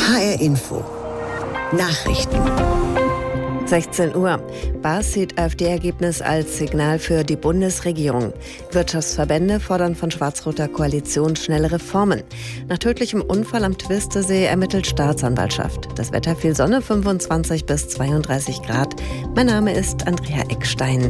HR Info. Nachrichten. 16 Uhr. Baas sieht AfD-Ergebnis als Signal für die Bundesregierung. Wirtschaftsverbände fordern von schwarz-roter Koalition schnelle Reformen. Nach tödlichem Unfall am Twistesee ermittelt Staatsanwaltschaft. Das Wetter viel Sonne, 25 bis 32 Grad. Mein Name ist Andrea Eckstein.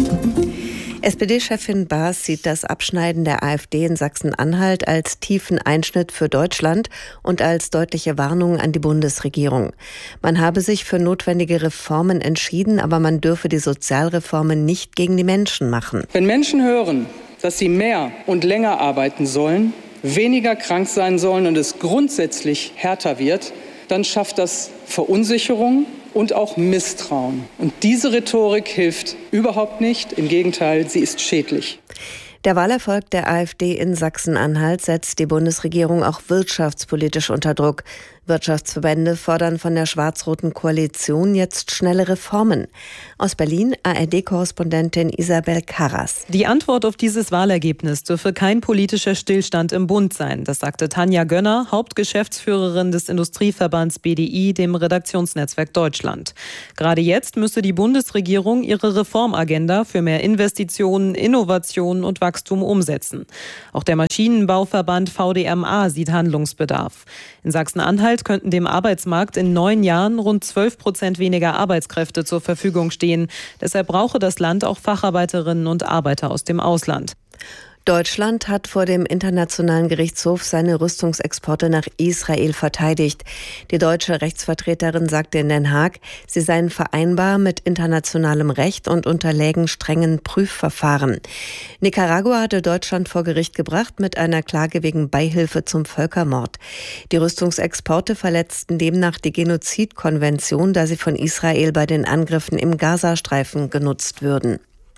SPD-Chefin Baas sieht das Abschneiden der AfD in Sachsen-Anhalt als tiefen Einschnitt für Deutschland und als deutliche Warnung an die Bundesregierung. Man habe sich für notwendige Reformen entschieden, aber man dürfe die Sozialreformen nicht gegen die Menschen machen. Wenn Menschen hören, dass sie mehr und länger arbeiten sollen, weniger krank sein sollen und es grundsätzlich härter wird, dann schafft das Verunsicherung und auch Misstrauen. Und diese Rhetorik hilft überhaupt nicht. Im Gegenteil, sie ist schädlich. Der Wahlerfolg der AfD in Sachsen-Anhalt setzt die Bundesregierung auch wirtschaftspolitisch unter Druck. Wirtschaftsverbände fordern von der schwarz-roten Koalition jetzt schnelle Reformen. Aus Berlin ARD-Korrespondentin Isabel Karras. Die Antwort auf dieses Wahlergebnis dürfe kein politischer Stillstand im Bund sein. Das sagte Tanja Gönner, Hauptgeschäftsführerin des Industrieverbands BDI, dem Redaktionsnetzwerk Deutschland. Gerade jetzt müsse die Bundesregierung ihre Reformagenda für mehr Investitionen, Innovationen und Wachstum umsetzen. Auch der Maschinenbauverband VDMA sieht Handlungsbedarf. In Sachsen-Anhalt könnten dem Arbeitsmarkt in 9 Jahren rund 12% weniger Arbeitskräfte zur Verfügung stehen. Deshalb brauche das Land auch Facharbeiterinnen und Arbeiter aus dem Ausland. Deutschland hat vor dem Internationalen Gerichtshof seine Rüstungsexporte nach Israel verteidigt. Die deutsche Rechtsvertreterin sagte in Den Haag, sie seien vereinbar mit internationalem Recht und unterlägen strengen Prüfverfahren. Nicaragua hatte Deutschland vor Gericht gebracht mit einer Klage wegen Beihilfe zum Völkermord. Die Rüstungsexporte verletzten demnach die Genozidkonvention, da sie von Israel bei den Angriffen im Gazastreifen genutzt würden.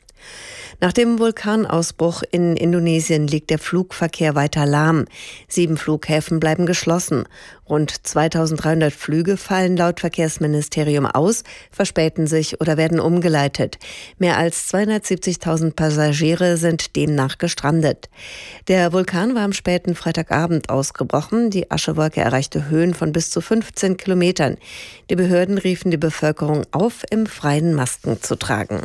Nach dem Vulkanausbruch in Indonesien liegt der Flugverkehr weiter lahm. 7 Flughäfen bleiben geschlossen. Rund 2300 Flüge fallen laut Verkehrsministerium aus, verspäten sich oder werden umgeleitet. Mehr als 270.000 Passagiere sind demnach gestrandet. Der Vulkan war am späten Freitagabend ausgebrochen. Die Aschewolke erreichte Höhen von bis zu 15 Kilometern. Die Behörden riefen die Bevölkerung auf, im Freien Masken zu tragen.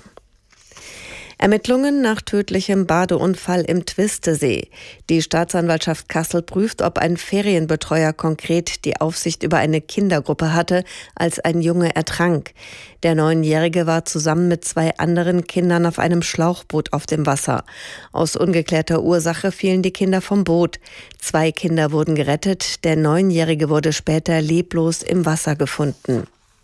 Ermittlungen nach tödlichem Badeunfall im Twistesee. Die Staatsanwaltschaft Kassel prüft, ob ein Ferienbetreuer konkret die Aufsicht über eine Kindergruppe hatte, als ein Junge ertrank. Der 9-Jährige war zusammen mit 2 anderen Kindern auf einem Schlauchboot auf dem Wasser. Aus ungeklärter Ursache fielen die Kinder vom Boot. 2 Kinder wurden gerettet, der 9-Jährige wurde später leblos im Wasser gefunden.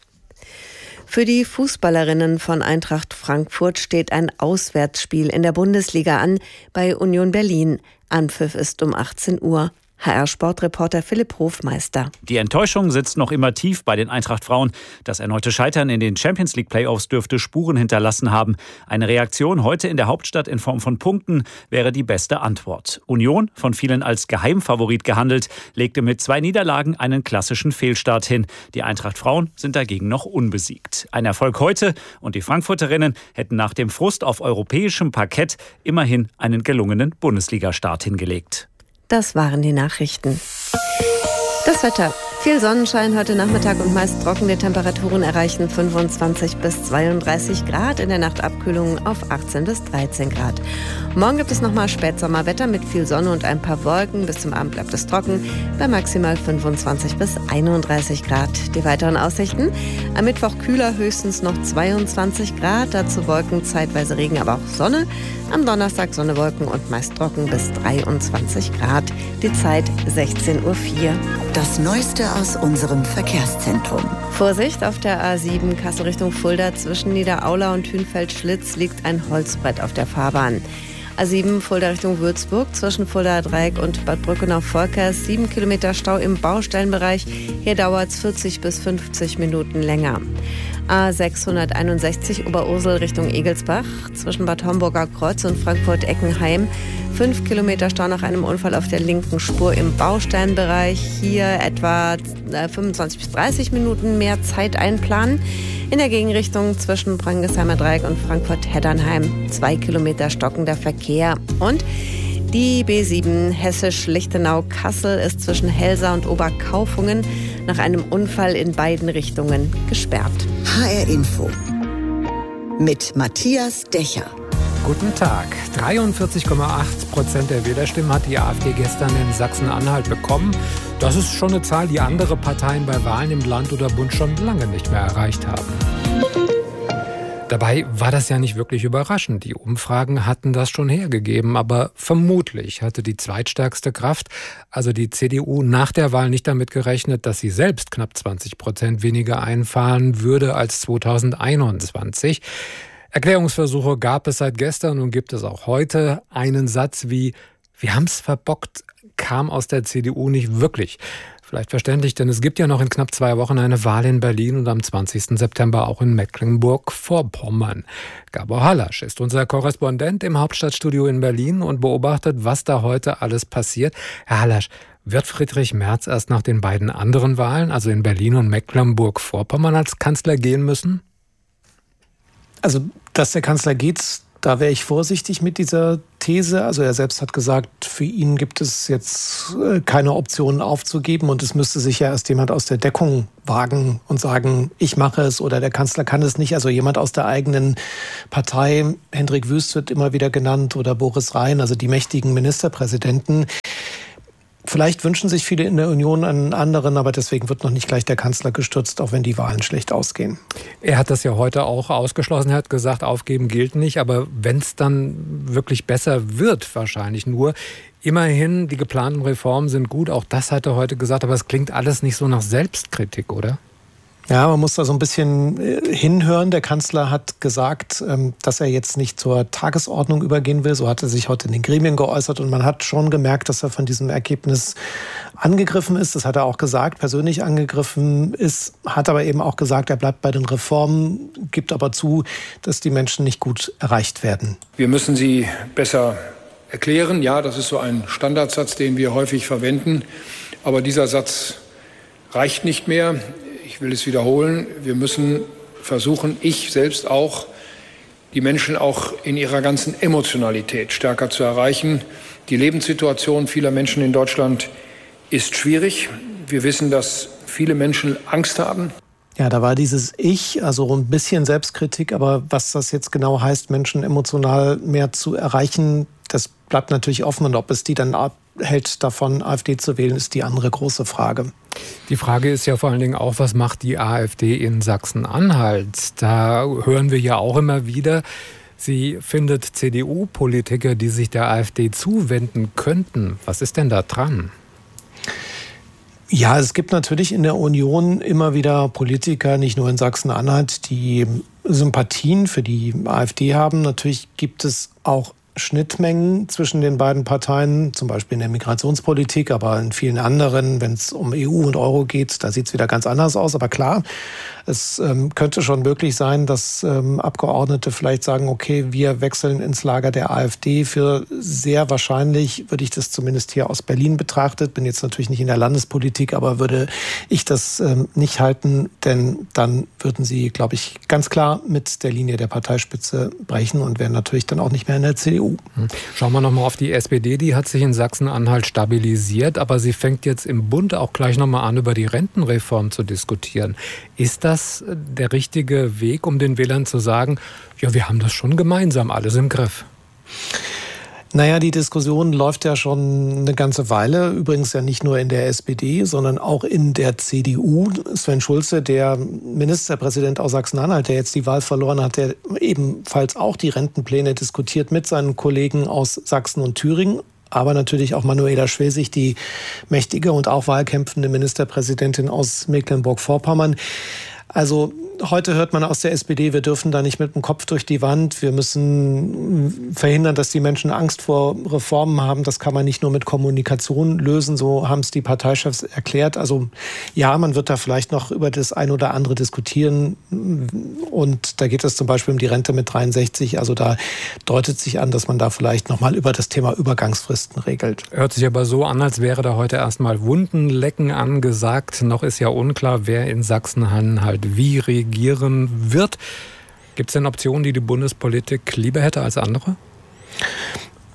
Für die Fußballerinnen von Eintracht Frankfurt steht ein Auswärtsspiel in der Bundesliga an bei Union Berlin. Anpfiff ist um 18 Uhr. HR-Sportreporter Philipp Hofmeister. Die Enttäuschung sitzt noch immer tief bei den Eintracht-Frauen. Das erneute Scheitern in den Champions-League-Playoffs dürfte Spuren hinterlassen haben. Eine Reaktion heute in der Hauptstadt in Form von Punkten wäre die beste Antwort. Union, von vielen als Geheimfavorit gehandelt, legte mit 2 Niederlagen einen klassischen Fehlstart hin. Die Eintracht-Frauen sind dagegen noch unbesiegt. Ein Erfolg heute und die Frankfurterinnen hätten nach dem Frust auf europäischem Parkett immerhin einen gelungenen Bundesliga-Start hingelegt. Das waren die Nachrichten. Das Wetter. Viel Sonnenschein heute Nachmittag und meist trockene Temperaturen erreichen 25 bis 32 Grad. In der Nacht Abkühlung auf 18 bis 13 Grad. Morgen gibt es nochmal Spätsommerwetter mit viel Sonne und ein paar Wolken. Bis zum Abend bleibt es trocken bei maximal 25 bis 31 Grad. Die weiteren Aussichten. Am Mittwoch kühler, höchstens noch 22 Grad. Dazu Wolken, zeitweise Regen, aber auch Sonne. Am Donnerstag Sonne, Wolken und meist trocken bis 23 Grad. Die Zeit 16:04 Uhr. Das Neueste aus unserem Verkehrszentrum. Vorsicht, auf der A7 Kassel Richtung Fulda zwischen Niederaula und Hünfeld-Schlitz liegt ein Holzbrett auf der Fahrbahn. A7 Fulda Richtung Würzburg zwischen Fulda Dreieck und Bad Brückenau-Volkers 7 Kilometer Stau im Baustellenbereich. Hier dauert es 40 bis 50 Minuten länger. A661 Oberursel Richtung Egelsbach zwischen Bad Homburger Kreuz und Frankfurt-Eckenheim. 5 Kilometer Stau nach einem Unfall auf der linken Spur im Baustellenbereich. Hier etwa 25 bis 30 Minuten mehr Zeit einplanen. In der Gegenrichtung zwischen Brangensheimer Dreieck und Frankfurt-Heddernheim 2 Kilometer stockender Verkehr. Und die B7 Hessisch-Lichtenau-Kassel ist zwischen Helsa und Oberkaufungen nach einem Unfall in beiden Richtungen gesperrt. HR Info mit Matthias Decher. Guten Tag. 43,8% der Wählerstimmen hat die AfD gestern in Sachsen-Anhalt bekommen. Das ist schon eine Zahl, die andere Parteien bei Wahlen im Land oder Bund schon lange nicht mehr erreicht haben. Dabei war das ja nicht wirklich überraschend. Die Umfragen hatten das schon hergegeben, aber vermutlich hatte die zweitstärkste Kraft, also die CDU, nach der Wahl nicht damit gerechnet, dass sie selbst knapp 20% weniger einfahren würde als 2021. Erklärungsversuche gab es seit gestern und gibt es auch heute. Einen Satz wie „Wir haben's verbockt" kam aus der CDU nicht wirklich. Vielleicht verständlich, denn es gibt ja noch in knapp 2 Wochen eine Wahl in Berlin und am 20. September auch in Mecklenburg-Vorpommern. Gabor Hallasch ist unser Korrespondent im Hauptstadtstudio in Berlin und beobachtet, was da heute alles passiert. Herr Hallasch, wird Friedrich Merz erst nach den beiden anderen Wahlen, also in Berlin und Mecklenburg-Vorpommern, als Kanzler gehen müssen? Also, dass der Kanzler geht, da wäre ich vorsichtig mit dieser These. Also er selbst hat gesagt, für ihn gibt es jetzt keine Optionen aufzugeben und es müsste sich ja erst jemand aus der Deckung wagen und sagen, ich mache es oder der Kanzler kann es nicht. Also jemand aus der eigenen Partei, Hendrik Wüst wird immer wieder genannt oder Boris Rhein, also die mächtigen Ministerpräsidenten. Vielleicht wünschen sich viele in der Union einen anderen, aber deswegen wird noch nicht gleich der Kanzler gestürzt, auch wenn die Wahlen schlecht ausgehen. Er hat das ja heute auch ausgeschlossen. Er hat gesagt, aufgeben gilt nicht. Aber wenn es dann wirklich besser wird, wahrscheinlich nur. Immerhin, die geplanten Reformen sind gut. Auch das hat er heute gesagt. Aber es klingt alles nicht so nach Selbstkritik, oder? Ja, man muss da so ein bisschen hinhören. Der Kanzler hat gesagt, dass er jetzt nicht zur Tagesordnung übergehen will. So hat er sich heute in den Gremien geäußert. Und man hat schon gemerkt, dass er von diesem Ergebnis angegriffen ist. Das hat er auch gesagt, persönlich angegriffen ist. Hat aber eben auch gesagt, er bleibt bei den Reformen, gibt aber zu, dass die Menschen nicht gut erreicht werden. Wir müssen sie besser erklären. Ja, das ist so ein Standardsatz, den wir häufig verwenden. Aber dieser Satz reicht nicht mehr. Ich will es wiederholen, wir müssen versuchen, ich selbst auch, die Menschen auch in ihrer ganzen Emotionalität stärker zu erreichen. Die Lebenssituation vieler Menschen in Deutschland ist schwierig. Wir wissen, dass viele Menschen Angst haben. Ja, da war dieses Ich, also ein bisschen Selbstkritik, aber was das jetzt genau heißt, Menschen emotional mehr zu erreichen, das bleibt natürlich offen. Und ob es die dann abhält, davon AfD zu wählen, ist die andere große Frage. Die Frage ist ja vor allen Dingen auch, was macht die AfD in Sachsen-Anhalt? Da hören wir ja auch immer wieder, sie findet CDU-Politiker, die sich der AfD zuwenden könnten. Was ist denn da dran? Ja, es gibt natürlich in der Union immer wieder Politiker, nicht nur in Sachsen-Anhalt, die Sympathien für die AfD haben. Natürlich gibt es auch Schnittmengen zwischen den beiden Parteien, zum Beispiel in der Migrationspolitik, aber in vielen anderen, wenn es um EU und Euro geht, da sieht es wieder ganz anders aus. Aber klar, es könnte schon möglich sein, dass Abgeordnete vielleicht sagen, okay, wir wechseln ins Lager der AfD. Für sehr wahrscheinlich würde ich das zumindest hier aus Berlin betrachtet, bin jetzt natürlich nicht in der Landespolitik, aber würde ich das nicht halten, denn dann würden sie, glaube ich, ganz klar mit der Linie der Parteispitze brechen und wären natürlich dann auch nicht mehr in der CDU. Schauen wir nochmal auf die SPD, die hat sich in Sachsen-Anhalt stabilisiert, aber sie fängt jetzt im Bund auch gleich nochmal an, über die Rentenreform zu diskutieren. Ist das der richtige Weg, um den Wählern zu sagen, ja, wir haben das schon gemeinsam alles im Griff? Naja, die Diskussion läuft ja schon eine ganze Weile. Übrigens ja nicht nur in der SPD, sondern auch in der CDU. Sven Schulze, der Ministerpräsident aus Sachsen-Anhalt, der jetzt die Wahl verloren hat, der ebenfalls auch die Rentenpläne diskutiert mit seinen Kollegen aus Sachsen und Thüringen. Aber natürlich auch Manuela Schwesig, die mächtige und auch wahlkämpfende Ministerpräsidentin aus Mecklenburg-Vorpommern. Also heute hört man aus der SPD, wir dürfen da nicht mit dem Kopf durch die Wand. Wir müssen verhindern, dass die Menschen Angst vor Reformen haben. Das kann man nicht nur mit Kommunikation lösen. So haben es die Parteichefs erklärt. Also ja, man wird da vielleicht noch über das ein oder andere diskutieren. Und da geht es zum Beispiel um die Rente mit 63. Also da deutet sich an, dass man da vielleicht noch mal über das Thema Übergangsfristen regelt. Hört sich aber so an, als wäre da heute erstmal Wundenlecken angesagt. Noch ist ja unklar, wer in Sachsen-Anhalt wie regieren wird. Gibt es denn Optionen, die die Bundespolitik lieber hätte als andere?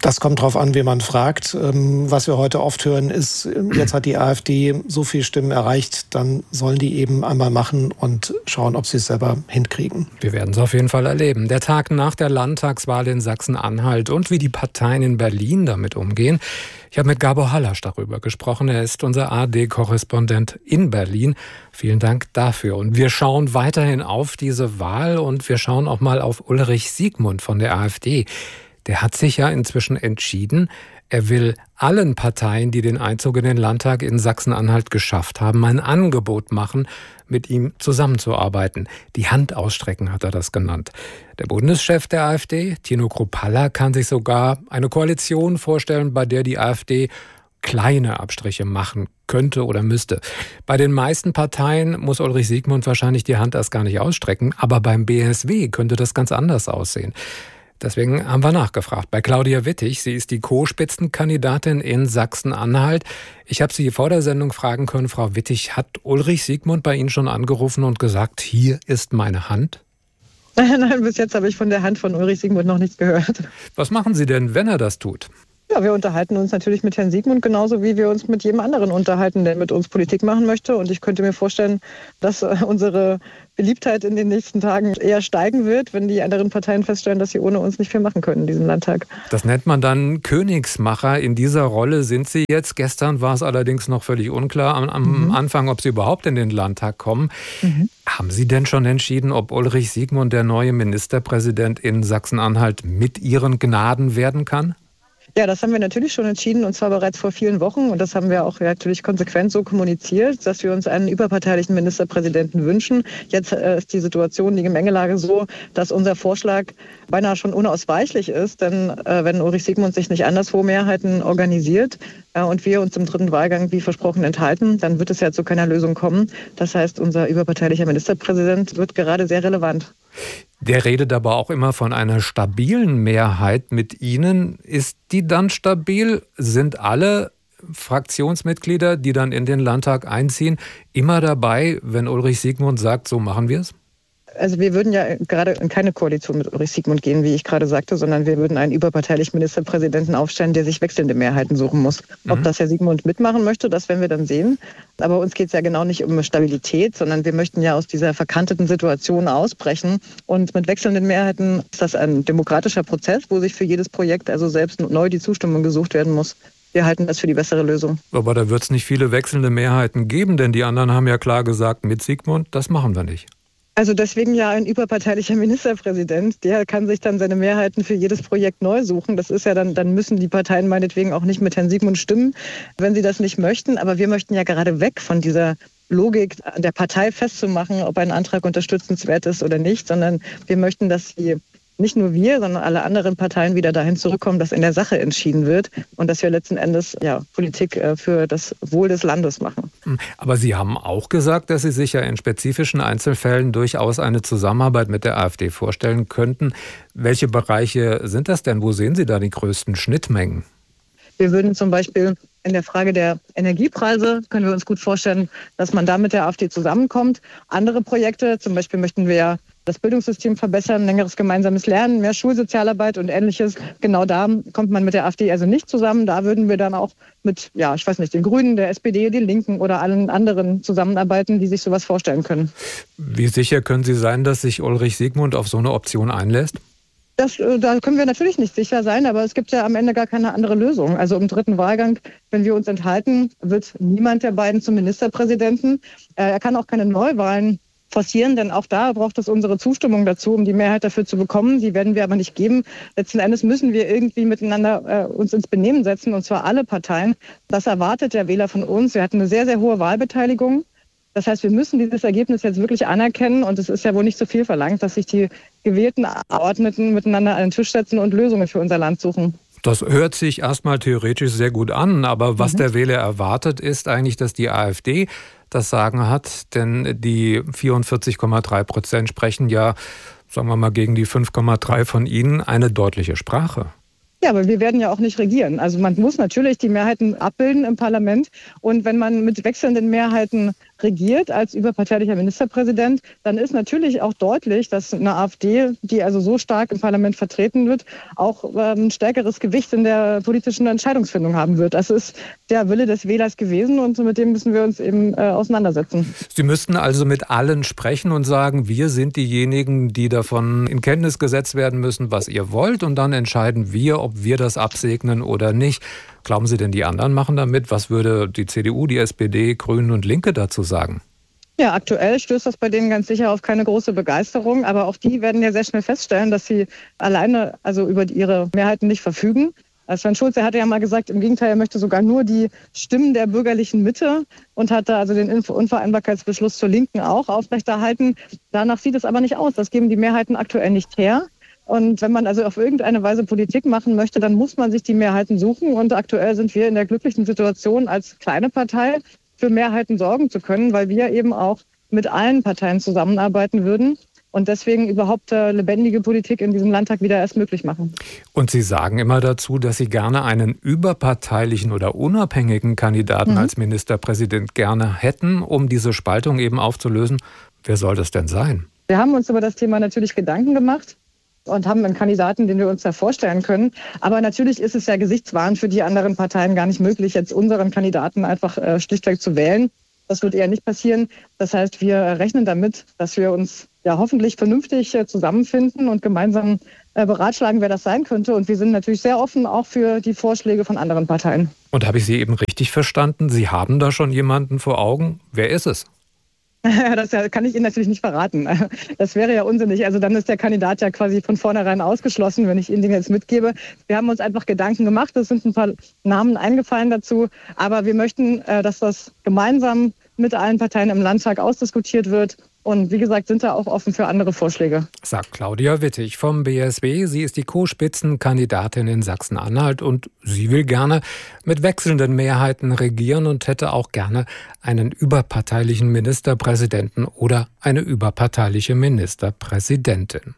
Das kommt drauf an, wen man fragt. Was wir heute oft hören ist, jetzt hat die AfD so viele Stimmen erreicht, dann sollen die eben einmal machen und schauen, ob sie es selber hinkriegen. Wir werden es auf jeden Fall erleben. Der Tag nach der Landtagswahl in Sachsen-Anhalt und wie die Parteien in Berlin damit umgehen. Ich habe mit Gabor Hallasch darüber gesprochen. Er ist unser ARD-Korrespondent in Berlin. Vielen Dank dafür. Und wir schauen weiterhin auf diese Wahl und wir schauen auch mal auf Ulrich Siegmund von der AfD. Der hat sich ja inzwischen entschieden, er will allen Parteien, die den Einzug in den Landtag in Sachsen-Anhalt geschafft haben, ein Angebot machen, mit ihm zusammenzuarbeiten. Die Hand ausstrecken, hat er das genannt. Der Bundeschef der AfD, Tino Kruppalla, kann sich sogar eine Koalition vorstellen, bei der die AfD kleine Abstriche machen könnte oder müsste. Bei den meisten Parteien muss Ulrich Siegmund wahrscheinlich die Hand erst gar nicht ausstrecken, aber beim BSW könnte das ganz anders aussehen. Deswegen haben wir nachgefragt bei Claudia Wittig. Sie ist die Co-Spitzenkandidatin in Sachsen-Anhalt. Ich habe Sie vor der Sendung fragen können, Frau Wittig, hat Ulrich Siegmund bei Ihnen schon angerufen und gesagt, hier ist meine Hand? Nein, bis jetzt habe ich von der Hand von Ulrich Siegmund noch nichts gehört. Was machen Sie denn, wenn er das tut? Ja, wir unterhalten uns natürlich mit Herrn Siegmund genauso, wie wir uns mit jedem anderen unterhalten, der mit uns Politik machen möchte. Und ich könnte mir vorstellen, dass unsere Beliebtheit in den nächsten Tagen eher steigen wird, wenn die anderen Parteien feststellen, dass sie ohne uns nicht viel machen können in diesem Landtag. Das nennt man dann Königsmacher. In dieser Rolle sind Sie jetzt. Gestern war es allerdings noch völlig unklar am Anfang, ob Sie überhaupt in den Landtag kommen. Haben Sie denn schon entschieden, ob Ulrich Siegmund der neue Ministerpräsident in Sachsen-Anhalt mit Ihren Gnaden werden kann? Ja, das haben wir natürlich schon entschieden und zwar bereits vor vielen Wochen. Und das haben wir auch natürlich konsequent so kommuniziert, dass wir uns einen überparteilichen Ministerpräsidenten wünschen. Jetzt ist die Situation, die Gemengelage so, dass unser Vorschlag beinahe schon unausweichlich ist. Denn wenn Ulrich Siegmund sich nicht anderswo Mehrheiten organisiert und wir uns im dritten Wahlgang wie versprochen enthalten, dann wird es ja zu keiner Lösung kommen. Das heißt, unser überparteilicher Ministerpräsident wird gerade sehr relevant. Der redet aber auch immer von einer stabilen Mehrheit mit Ihnen. Ist die dann stabil? Sind alle Fraktionsmitglieder, die dann in den Landtag einziehen, immer dabei, wenn Ulrich Siegmund sagt, so machen wir es? Also wir würden ja gerade in keine Koalition mit Ulrich Siegmund gehen, wie ich gerade sagte, sondern wir würden einen überparteilichen Ministerpräsidenten aufstellen, der sich wechselnde Mehrheiten suchen muss. Ob das Herr Siegmund mitmachen möchte, das werden wir dann sehen. Aber uns geht es ja genau nicht um Stabilität, sondern wir möchten ja aus dieser verkanteten Situation ausbrechen. Und mit wechselnden Mehrheiten ist das ein demokratischer Prozess, wo sich für jedes Projekt also selbst neu die Zustimmung gesucht werden muss. Wir halten das für die bessere Lösung. Aber da wird es nicht viele wechselnde Mehrheiten geben, denn die anderen haben ja klar gesagt, mit Siegmund, das machen wir nicht. Also deswegen ja ein überparteilicher Ministerpräsident, der kann sich dann seine Mehrheiten für jedes Projekt neu suchen. Das ist ja dann müssen die Parteien meinetwegen auch nicht mit Herrn Siegmund stimmen, wenn sie das nicht möchten. Aber wir möchten ja gerade weg von dieser Logik der Partei festzumachen, ob ein Antrag unterstützenswert ist oder nicht, sondern wir möchten, dass nicht nur wir, sondern alle anderen Parteien wieder dahin zurückkommen, dass in der Sache entschieden wird und dass wir letzten Endes Politik für das Wohl des Landes machen. Aber Sie haben auch gesagt, dass Sie sich ja in spezifischen Einzelfällen durchaus eine Zusammenarbeit mit der AfD vorstellen könnten. Welche Bereiche sind das denn? Wo sehen Sie da die größten Schnittmengen? Wir würden zum Beispiel in der Frage der Energiepreise, können wir uns gut vorstellen, dass man da mit der AfD zusammenkommt. Andere Projekte, zum Beispiel möchten wir ja das Bildungssystem verbessern, längeres gemeinsames Lernen, mehr Schulsozialarbeit und Ähnliches. Genau da kommt man mit der AfD also nicht zusammen. Da würden wir dann auch mit, den Grünen, der SPD, den Linken oder allen anderen zusammenarbeiten, die sich sowas vorstellen können. Wie sicher können Sie sein, dass sich Ulrich Siegmund auf so eine Option einlässt? Da können wir natürlich nicht sicher sein, aber es gibt ja am Ende gar keine andere Lösung. Also im dritten Wahlgang, wenn wir uns enthalten, wird niemand der beiden zum Ministerpräsidenten. Er kann auch keine Neuwahlen forcieren, denn auch da braucht es unsere Zustimmung dazu, um die Mehrheit dafür zu bekommen. Die werden wir aber nicht geben. Letzten Endes müssen wir irgendwie miteinander uns ins Benehmen setzen, und zwar alle Parteien. Das erwartet der Wähler von uns. Wir hatten eine sehr, sehr hohe Wahlbeteiligung. Das heißt, wir müssen dieses Ergebnis jetzt wirklich anerkennen, und es ist ja wohl nicht so viel verlangt, dass sich die gewählten Abgeordneten miteinander an den Tisch setzen und Lösungen für unser Land suchen. Das hört sich erstmal theoretisch sehr gut an, aber was der Wähler erwartet, ist eigentlich, dass die AfD das Sagen hat, denn die 44,3% sprechen ja, sagen wir mal, gegen die 5,3 von Ihnen eine deutliche Sprache. Ja, aber wir werden ja auch nicht regieren. Also man muss natürlich die Mehrheiten abbilden im Parlament. Und wenn man mit wechselnden Mehrheiten regiert als überparteilicher Ministerpräsident, dann ist natürlich auch deutlich, dass eine AfD, die also so stark im Parlament vertreten wird, auch ein stärkeres Gewicht in der politischen Entscheidungsfindung haben wird. Das ist der Wille des Wählers gewesen und mit dem müssen wir uns eben auseinandersetzen. Sie müssten also mit allen sprechen und sagen, wir sind diejenigen, die davon in Kenntnis gesetzt werden müssen, was ihr wollt, und dann entscheiden wir, ob wir das absegnen oder nicht. Glauben Sie denn, die anderen machen damit? Was würde die CDU, die SPD, Grünen und Linke dazu sagen? Ja, aktuell stößt das bei denen ganz sicher auf keine große Begeisterung. Aber auch die werden ja sehr schnell feststellen, dass sie alleine also über ihre Mehrheiten nicht verfügen. Sven Schulze hatte ja mal gesagt, im Gegenteil, er möchte sogar nur die Stimmen der bürgerlichen Mitte und hatte also den Unvereinbarkeitsbeschluss zur Linken auch aufrechterhalten. Danach sieht es aber nicht aus. Das geben die Mehrheiten aktuell nicht her. Und wenn man also auf irgendeine Weise Politik machen möchte, dann muss man sich die Mehrheiten suchen. Und aktuell sind wir in der glücklichen Situation, als kleine Partei für Mehrheiten sorgen zu können, weil wir eben auch mit allen Parteien zusammenarbeiten würden und deswegen überhaupt lebendige Politik in diesem Landtag wieder erst möglich machen. Und Sie sagen immer dazu, dass Sie gerne einen überparteilichen oder unabhängigen Kandidaten als Ministerpräsident gerne hätten, um diese Spaltung eben aufzulösen. Wer soll das denn sein? Wir haben uns über das Thema natürlich Gedanken gemacht und haben einen Kandidaten, den wir uns da vorstellen können. Aber natürlich ist es ja gesichtswahrend für die anderen Parteien gar nicht möglich, jetzt unseren Kandidaten einfach schlichtweg zu wählen. Das wird eher nicht passieren. Das heißt, wir rechnen damit, dass wir uns ja hoffentlich vernünftig zusammenfinden und gemeinsam beratschlagen, wer das sein könnte. Und wir sind natürlich sehr offen auch für die Vorschläge von anderen Parteien. Und habe ich Sie eben richtig verstanden? Sie haben da schon jemanden vor Augen. Wer ist es? Das kann ich Ihnen natürlich nicht verraten. Das wäre ja unsinnig. Also dann ist der Kandidat ja quasi von vornherein ausgeschlossen, wenn ich Ihnen den jetzt mitgebe. Wir haben uns einfach Gedanken gemacht. Es sind ein paar Namen eingefallen dazu. Aber wir möchten, dass das gemeinsam mit allen Parteien im Landtag ausdiskutiert wird. Und wie gesagt, sind da auch offen für andere Vorschläge. Sagt Claudia Wittig vom BSW. Sie ist die Co-Spitzenkandidatin in Sachsen-Anhalt und sie will gerne mit wechselnden Mehrheiten regieren und hätte auch gerne einen überparteilichen Ministerpräsidenten oder eine überparteiliche Ministerpräsidentin.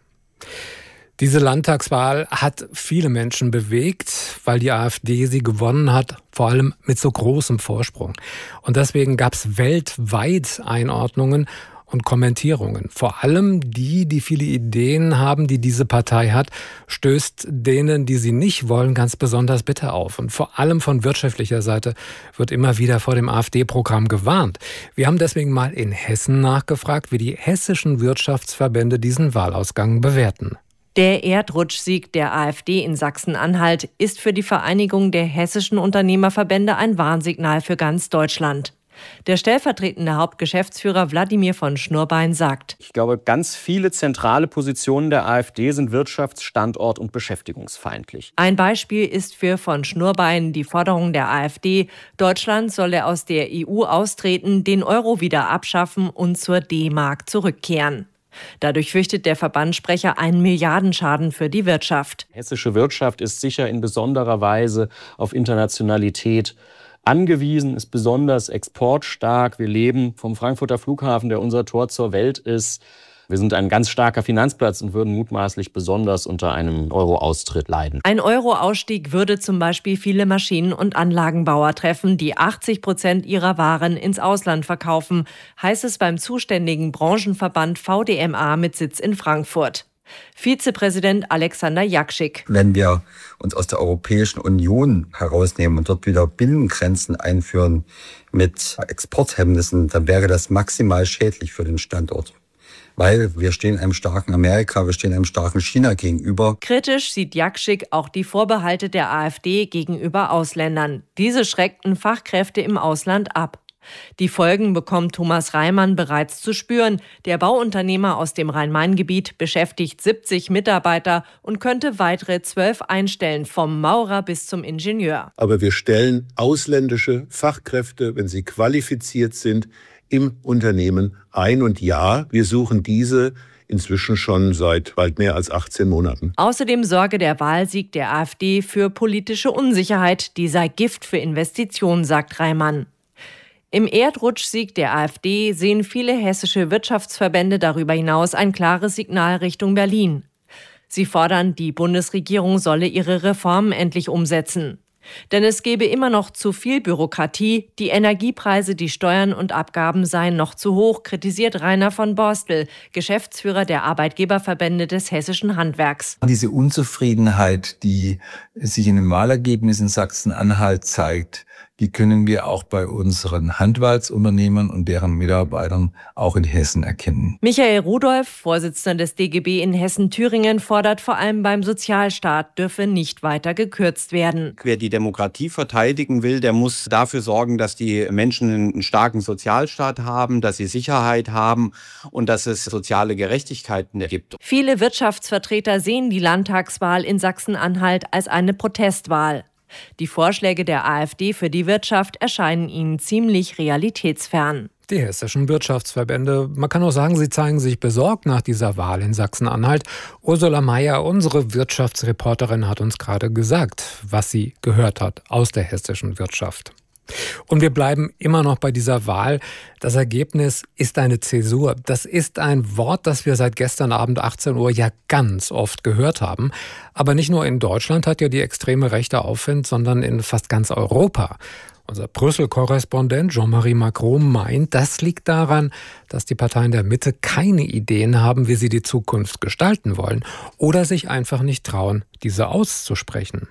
Diese Landtagswahl hat viele Menschen bewegt, weil die AfD sie gewonnen hat, vor allem mit so großem Vorsprung. Und deswegen gab es weltweit Einordnungen und Kommentierungen. Vor allem die viele Ideen haben, die diese Partei hat, stößt denen, die sie nicht wollen, ganz besonders bitter auf. Und vor allem von wirtschaftlicher Seite wird immer wieder vor dem AfD-Programm gewarnt. Wir haben deswegen mal in Hessen nachgefragt, wie die hessischen Wirtschaftsverbände diesen Wahlausgang bewerten. Der Erdrutschsieg der AfD in Sachsen-Anhalt ist für die Vereinigung der hessischen Unternehmerverbände ein Warnsignal für ganz Deutschland. Der stellvertretende Hauptgeschäftsführer Wladimir von Schnurbein sagt: Ich glaube, ganz viele zentrale Positionen der AfD sind wirtschafts-, standort- und beschäftigungsfeindlich. Ein Beispiel ist für von Schnurbein die Forderung der AfD, Deutschland solle aus der EU austreten, den Euro wieder abschaffen und zur D-Mark zurückkehren. Dadurch fürchtet der Verbandssprecher einen Milliardenschaden für die Wirtschaft. Hessische Wirtschaft ist sicher in besonderer Weise auf Internationalität angewiesen, ist besonders exportstark. Wir leben vom Frankfurter Flughafen, der unser Tor zur Welt ist. Wir sind ein ganz starker Finanzplatz und würden mutmaßlich besonders unter einem Euro-Austritt leiden. Ein Euro-Ausstieg würde zum Beispiel viele Maschinen- und Anlagenbauer treffen, die 80% ihrer Waren ins Ausland verkaufen, heißt es beim zuständigen Branchenverband VDMA mit Sitz in Frankfurt. Vizepräsident Alexander Jakschik. Wenn wir uns aus der Europäischen Union herausnehmen und dort wieder Binnengrenzen einführen mit Exporthemmnissen, dann wäre das maximal schädlich für den Standort. Weil wir stehen einem starken Amerika, wir stehen einem starken China gegenüber. Kritisch sieht Jakschik auch die Vorbehalte der AfD gegenüber Ausländern. Diese schreckten Fachkräfte im Ausland ab. Die Folgen bekommt Thomas Reimann bereits zu spüren. Der Bauunternehmer aus dem Rhein-Main-Gebiet beschäftigt 70 Mitarbeiter und könnte weitere 12 einstellen, vom Maurer bis zum Ingenieur. Aber wir stellen ausländische Fachkräfte, wenn sie qualifiziert sind, im Unternehmen ein. Und ja, wir suchen diese inzwischen schon seit bald mehr als 18 Monaten. Außerdem sorge der Wahlsieg der AfD für politische Unsicherheit. Die sei Gift für Investitionen, sagt Reimann. Im Erdrutschsieg der AfD sehen viele hessische Wirtschaftsverbände darüber hinaus ein klares Signal Richtung Berlin. Sie fordern, die Bundesregierung solle ihre Reformen endlich umsetzen. Denn es gäbe immer noch zu viel Bürokratie, die Energiepreise, die Steuern und Abgaben seien noch zu hoch, kritisiert Rainer von Borstel, Geschäftsführer der Arbeitgeberverbände des hessischen Handwerks. Diese Unzufriedenheit, die sich in dem Wahlergebnis in Sachsen-Anhalt zeigt, die können wir auch bei unseren Handwerksunternehmen und deren Mitarbeitern auch in Hessen erkennen. Michael Rudolph, Vorsitzender des DGB in Hessen-Thüringen, fordert vor allem beim Sozialstaat, dürfe nicht weiter gekürzt werden. Wer die Demokratie verteidigen will, der muss dafür sorgen, dass die Menschen einen starken Sozialstaat haben, dass sie Sicherheit haben und dass es soziale Gerechtigkeiten gibt. Viele Wirtschaftsvertreter sehen die Landtagswahl in Sachsen-Anhalt als eine Protestwahl. Die Vorschläge der AfD für die Wirtschaft erscheinen ihnen ziemlich realitätsfern. Die hessischen Wirtschaftsverbände, man kann auch sagen, sie zeigen sich besorgt nach dieser Wahl in Sachsen-Anhalt. Ursula Mayer, unsere Wirtschaftsreporterin, hat uns gerade gesagt, was sie gehört hat aus der hessischen Wirtschaft. Und wir bleiben immer noch bei dieser Wahl. Das Ergebnis ist eine Zäsur. Das ist ein Wort, das wir seit gestern Abend 18 Uhr ja ganz oft gehört haben. Aber nicht nur in Deutschland hat ja die extreme Rechte Aufwind, sondern in fast ganz Europa. Unser Brüssel-Korrespondent Jean-Marie Macron meint, das liegt daran, dass die Parteien der Mitte keine Ideen haben, wie sie die Zukunft gestalten wollen oder sich einfach nicht trauen, diese auszusprechen.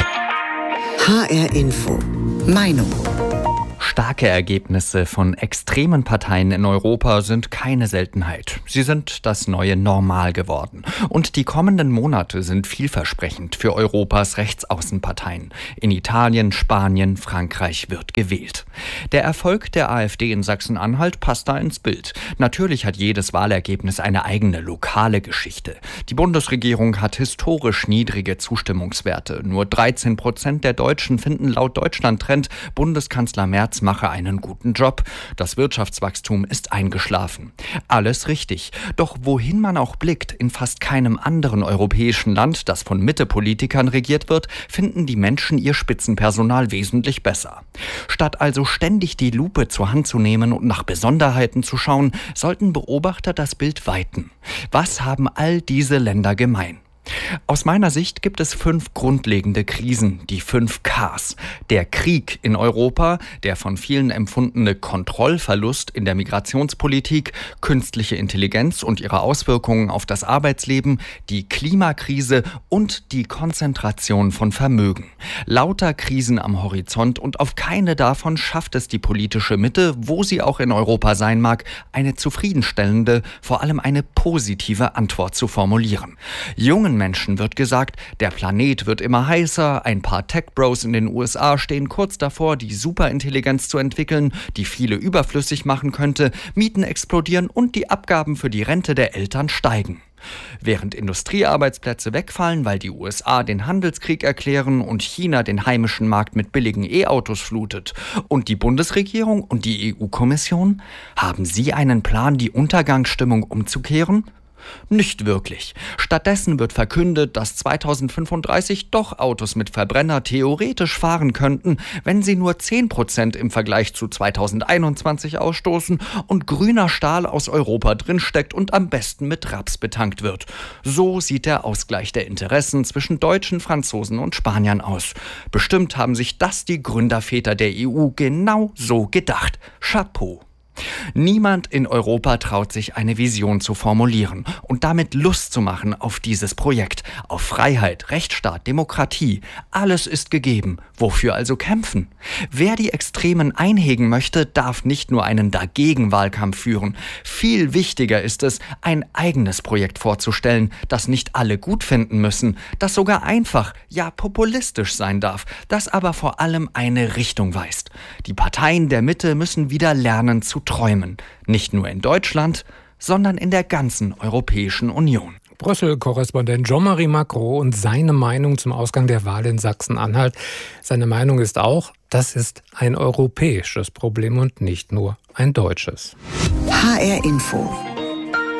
HR Info. Meinung. Starke Ergebnisse von extremen Parteien in Europa sind keine Seltenheit. Sie sind das neue Normal geworden. Und die kommenden Monate sind vielversprechend für Europas Rechtsaußenparteien. In Italien, Spanien, Frankreich wird gewählt. Der Erfolg der AfD in Sachsen-Anhalt passt da ins Bild. Natürlich hat jedes Wahlergebnis eine eigene lokale Geschichte. Die Bundesregierung hat historisch niedrige Zustimmungswerte. Nur 13% der Deutschen finden laut Deutschland-Trend Bundeskanzler Merz mache einen guten Job. Das Wirtschaftswachstum ist eingeschlafen. Alles richtig. Doch wohin man auch blickt, in fast keinem anderen europäischen Land, das von Mitte-Politikern regiert wird, finden die Menschen ihr Spitzenpersonal wesentlich besser. Statt also ständig die Lupe zur Hand zu nehmen und nach Besonderheiten zu schauen, sollten Beobachter das Bild weiten. Was haben all diese Länder gemein? Aus meiner Sicht gibt es 5 grundlegende Krisen, die 5 Ks. Der Krieg in Europa, der von vielen empfundene Kontrollverlust in der Migrationspolitik, künstliche Intelligenz und ihre Auswirkungen auf das Arbeitsleben, die Klimakrise und die Konzentration von Vermögen. Lauter Krisen am Horizont und auf keine davon schafft es die politische Mitte, wo sie auch in Europa sein mag, eine zufriedenstellende, vor allem eine positive Antwort zu formulieren. Jungen Menschen wird gesagt, der Planet wird immer heißer, ein paar Tech-Bros in den USA stehen kurz davor, die Superintelligenz zu entwickeln, die viele überflüssig machen könnte, Mieten explodieren und die Abgaben für die Rente der Eltern steigen. Während Industriearbeitsplätze wegfallen, weil die USA den Handelskrieg erklären und China den heimischen Markt mit billigen E-Autos flutet. Und die Bundesregierung und die EU-Kommission? Haben sie einen Plan, die Untergangsstimmung umzukehren? Nicht wirklich. Stattdessen wird verkündet, dass 2035 doch Autos mit Verbrenner theoretisch fahren könnten, wenn sie nur 10% im Vergleich zu 2021 ausstoßen und grüner Stahl aus Europa drinsteckt und am besten mit Raps betankt wird. So sieht der Ausgleich der Interessen zwischen Deutschen, Franzosen und Spaniern aus. Bestimmt haben sich das die Gründerväter der EU genau so gedacht. Chapeau. Niemand in Europa traut sich, eine Vision zu formulieren und damit Lust zu machen auf dieses Projekt, auf Freiheit, Rechtsstaat, Demokratie. Alles ist gegeben. Wofür also kämpfen? Wer die Extremen einhegen möchte, darf nicht nur einen Dagegen-Wahlkampf führen. Viel wichtiger ist es, ein eigenes Projekt vorzustellen, das nicht alle gut finden müssen, das sogar einfach, ja populistisch sein darf, das aber vor allem eine Richtung weist. Die Parteien der Mitte müssen wieder lernen zu träumen. Nicht nur in Deutschland, sondern in der ganzen Europäischen Union. Brüssel-Korrespondent Jean-Marie Macron und seine Meinung zum Ausgang der Wahl in Sachsen-Anhalt. Seine Meinung ist auch, das ist ein europäisches Problem und nicht nur ein deutsches. HR Info.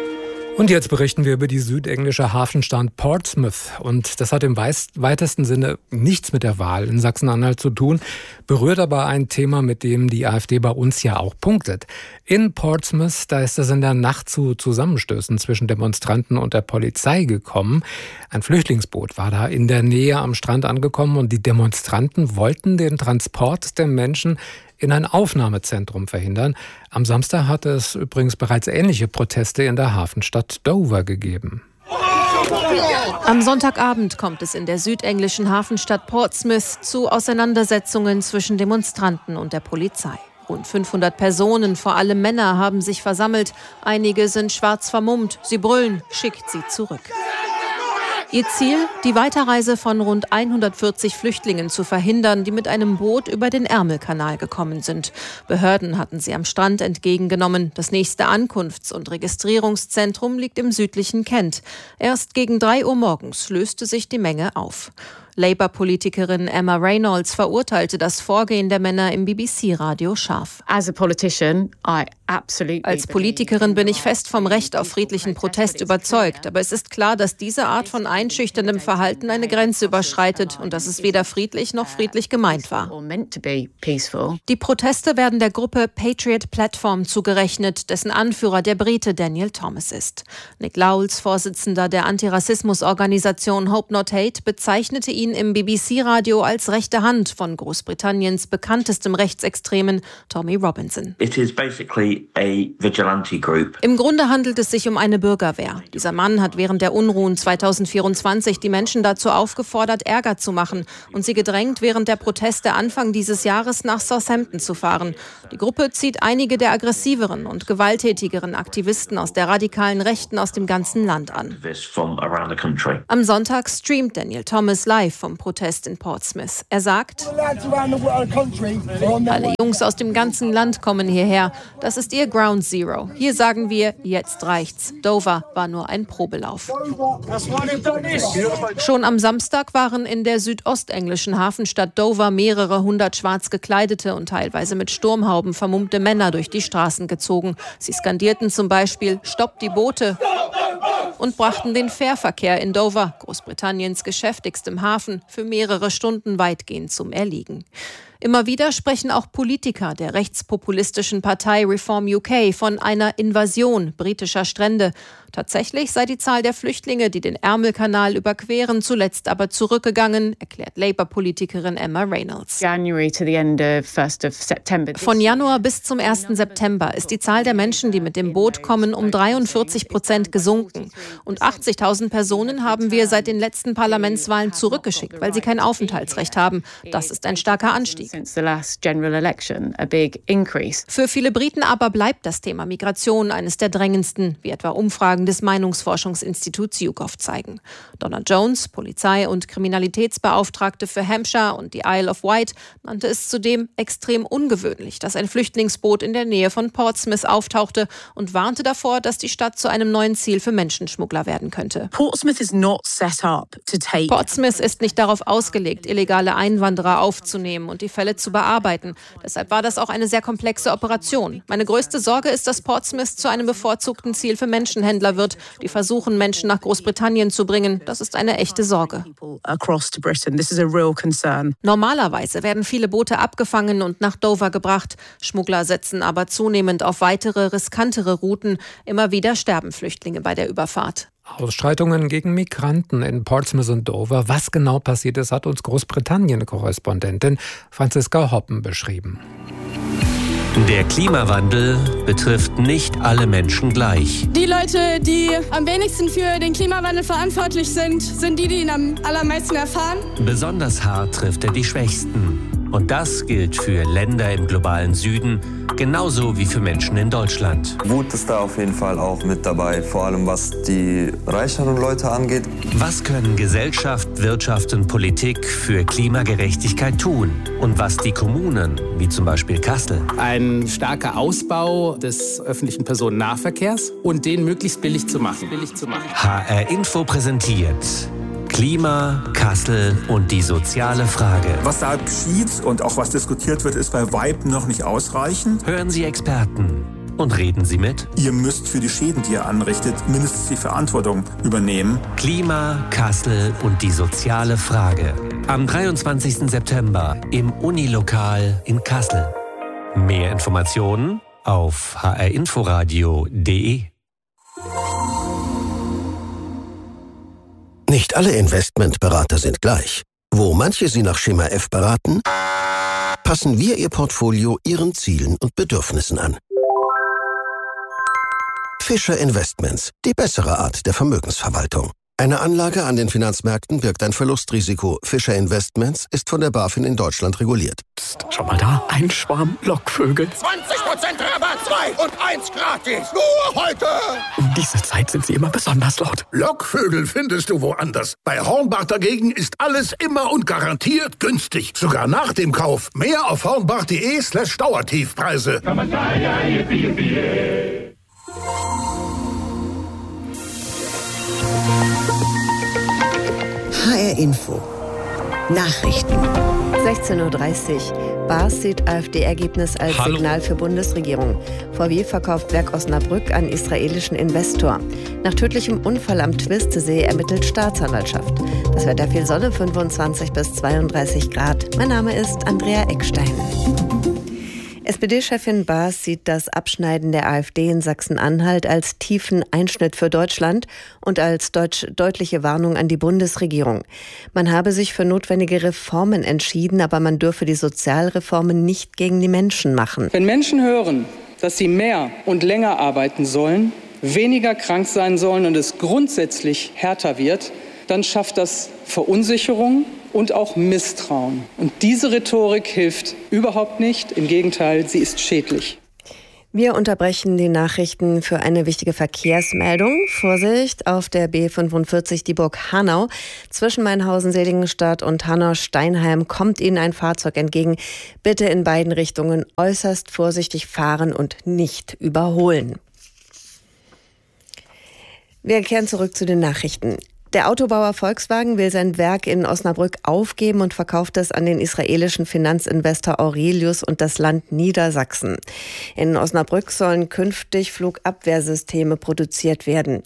Und jetzt berichten wir über die südenglische Hafenstadt Portsmouth. Und das hat im weitesten Sinne nichts mit der Wahl in Sachsen-Anhalt zu tun, berührt aber ein Thema, mit dem die AfD bei uns ja auch punktet. In Portsmouth, da ist es in der Nacht zu Zusammenstößen zwischen Demonstranten und der Polizei gekommen. Ein Flüchtlingsboot war da in der Nähe am Strand angekommen und die Demonstranten wollten den Transport der Menschen in ein Aufnahmezentrum verhindern. Am Samstag hatte es übrigens bereits ähnliche Proteste in der Hafenstadt Dover gegeben. Am Sonntagabend kommt es in der südenglischen Hafenstadt Portsmouth zu Auseinandersetzungen zwischen Demonstranten und der Polizei. Rund 500 Personen, vor allem Männer, haben sich versammelt. Einige sind schwarz vermummt. Sie brüllen, schickt sie zurück. Ihr Ziel, die Weiterreise von rund 140 Flüchtlingen zu verhindern, die mit einem Boot über den Ärmelkanal gekommen sind. Behörden hatten sie am Strand entgegengenommen. Das nächste Ankunfts- und Registrierungszentrum liegt im südlichen Kent. Erst gegen 3 Uhr morgens löste sich die Menge auf. Labour-Politikerin Emma Reynolds verurteilte das Vorgehen der Männer im BBC-Radio scharf. Als Politikerin bin ich fest vom Recht auf friedlichen Protest überzeugt. Aber es ist klar, dass diese Art von einschüchterndem Verhalten eine Grenze überschreitet und dass es weder friedlich noch friedlich gemeint war. Die Proteste werden der Gruppe Patriot Platform zugerechnet, dessen Anführer der Brite Daniel Thomas ist. Nick Lowles, Vorsitzender der Antirassismusorganisation Hope Not Hate, bezeichnete ihn im BBC-Radio als rechte Hand von Großbritanniens bekanntestem Rechtsextremen Tommy Robinson. Im Grunde handelt es sich um eine Bürgerwehr. Dieser Mann hat während der Unruhen 2024 die Menschen dazu aufgefordert, Ärger zu machen und sie gedrängt, während der Proteste Anfang dieses Jahres nach Southampton zu fahren. Die Gruppe zieht einige der aggressiveren und gewalttätigeren Aktivisten aus der radikalen Rechten aus dem ganzen Land an. Am Sonntag streamt Daniel Thomas live vom Protest in Portsmouth. Er sagt: Alle Jungs aus dem ganzen Land kommen hierher. Das ist ihr Ground Zero. Hier sagen wir, jetzt reicht's. Dover war nur ein Probelauf. Schon am Samstag waren in der südostenglischen Hafenstadt Dover mehrere hundert schwarz gekleidete und teilweise mit Sturmhauben vermummte Männer durch die Straßen gezogen. Sie skandierten zum Beispiel: Stoppt die Boote! Und brachten den Fährverkehr in Dover, Großbritanniens geschäftigstem Hafen, für mehrere Stunden weitgehend zum Erliegen. Immer wieder sprechen auch Politiker der rechtspopulistischen Partei Reform UK von einer Invasion britischer Strände. Tatsächlich sei die Zahl der Flüchtlinge, die den Ärmelkanal überqueren, zuletzt aber zurückgegangen, erklärt Labour-Politikerin Emma Reynolds. Von Januar bis zum 1. September ist die Zahl der Menschen, die mit dem Boot kommen, um 43% gesunken. Und 80.000 Personen haben wir seit den letzten Parlamentswahlen zurückgeschickt, weil sie kein Aufenthaltsrecht haben. Das ist ein starker Anstieg. Für viele Briten aber bleibt das Thema Migration eines der drängendsten, wie etwa Umfragen des Meinungsforschungsinstituts YouGov zeigen. Donna Jones, Polizei- und Kriminalitätsbeauftragte für Hampshire und die Isle of Wight, nannte es zudem extrem ungewöhnlich, dass ein Flüchtlingsboot in der Nähe von Portsmouth auftauchte und warnte davor, dass die Stadt zu einem neuen Ziel für Menschenschmuggler werden könnte. Portsmouth ist nicht darauf ausgelegt, illegale Einwanderer aufzunehmen und die Fälle zu bearbeiten. Deshalb war das auch eine sehr komplexe Operation. Meine größte Sorge ist, dass Portsmouth zu einem bevorzugten Ziel für Menschenhändler wird, die versuchen, Menschen nach Großbritannien zu bringen. Das ist eine echte Sorge. Normalerweise werden viele Boote abgefangen und nach Dover gebracht. Schmuggler setzen aber zunehmend auf weitere, riskantere Routen. Immer wieder sterben Flüchtlinge bei der Überfahrt. Ausschreitungen gegen Migranten in Portsmouth und Dover. Was genau passiert ist, hat uns Großbritannien-Korrespondentin Franziska Hoppen beschrieben. Der Klimawandel betrifft nicht alle Menschen gleich. Die Leute, die am wenigsten für den Klimawandel verantwortlich sind, sind die, die ihn am allermeisten erfahren. Besonders hart trifft er die Schwächsten. Und das gilt für Länder im globalen Süden, genauso wie für Menschen in Deutschland. Wut ist da auf jeden Fall auch mit dabei, vor allem was die reicheren Leute angeht. Was können Gesellschaft, Wirtschaft und Politik für Klimagerechtigkeit tun? Und was die Kommunen, wie zum Beispiel Kassel? Ein starker Ausbau des öffentlichen Personennahverkehrs und den möglichst billig zu machen. HR Info präsentiert Klima, Kassel und die soziale Frage. Was da geschieht und auch was diskutiert wird, ist bei weitem noch nicht ausreichend. Hören Sie Experten. und reden Sie mit. Ihr müsst für die Schäden, die ihr anrichtet, mindestens die Verantwortung übernehmen. Klima, Kassel und die soziale Frage. Am 23. September im Unilokal in Kassel. Mehr Informationen auf hrinforadio.de. Nicht alle Investmentberater sind gleich. Wo manche Sie nach Schema F beraten, passen wir Ihr Portfolio Ihren Zielen und Bedürfnissen an. Fischer Investments, die bessere Art der Vermögensverwaltung. Eine Anlage an den Finanzmärkten birgt ein Verlustrisiko. Fischer Investments ist von der BaFin in Deutschland reguliert. Psst, schau mal da, ein Schwarm Lockvögel. 20% Rabatt, 2 und 1 gratis. Nur heute. Um diese Zeit sind sie immer besonders laut. Lockvögel findest du woanders. Bei Hornbach dagegen ist alles immer und garantiert günstig. Sogar nach dem Kauf. Mehr auf hornbach.de/Dauertiefpreise. HR Info. Nachrichten. 16:30 Uhr. Baas sieht AfD-Ergebnis als Signal für Bundesregierung. VW verkauft Werk Osnabrück an israelischen Investor. Nach tödlichem Unfall am Twistesee ermittelt Staatsanwaltschaft. Das Wetter viel Sonne, 25 bis 32 Grad. Mein Name ist Andrea Eckstein. SPD-Chefin Baas sieht das Abschneiden der AfD in Sachsen-Anhalt als tiefen Einschnitt für Deutschland und als deutliche Warnung an die Bundesregierung. Man habe sich für notwendige Reformen entschieden, aber man dürfe die Sozialreformen nicht gegen die Menschen machen. Wenn Menschen hören, dass sie mehr und länger arbeiten sollen, weniger krank sein sollen und es grundsätzlich härter wird, dann schafft das Verunsicherung und auch Misstrauen. Und diese Rhetorik hilft überhaupt nicht. Im Gegenteil, sie ist schädlich. Wir unterbrechen die Nachrichten für eine wichtige Verkehrsmeldung. Vorsicht auf der B45 Dieburg-Hanau. Zwischen Mainhausen, Seligenstadt und Hanau-Steinheim kommt Ihnen ein Fahrzeug entgegen. Bitte in beiden Richtungen äußerst vorsichtig fahren und nicht überholen. Wir kehren zurück zu den Nachrichten. Der Autobauer Volkswagen will sein Werk in Osnabrück aufgeben und verkauft es an den israelischen Finanzinvestor Aurelius und das Land Niedersachsen. In Osnabrück sollen künftig Flugabwehrsysteme produziert werden.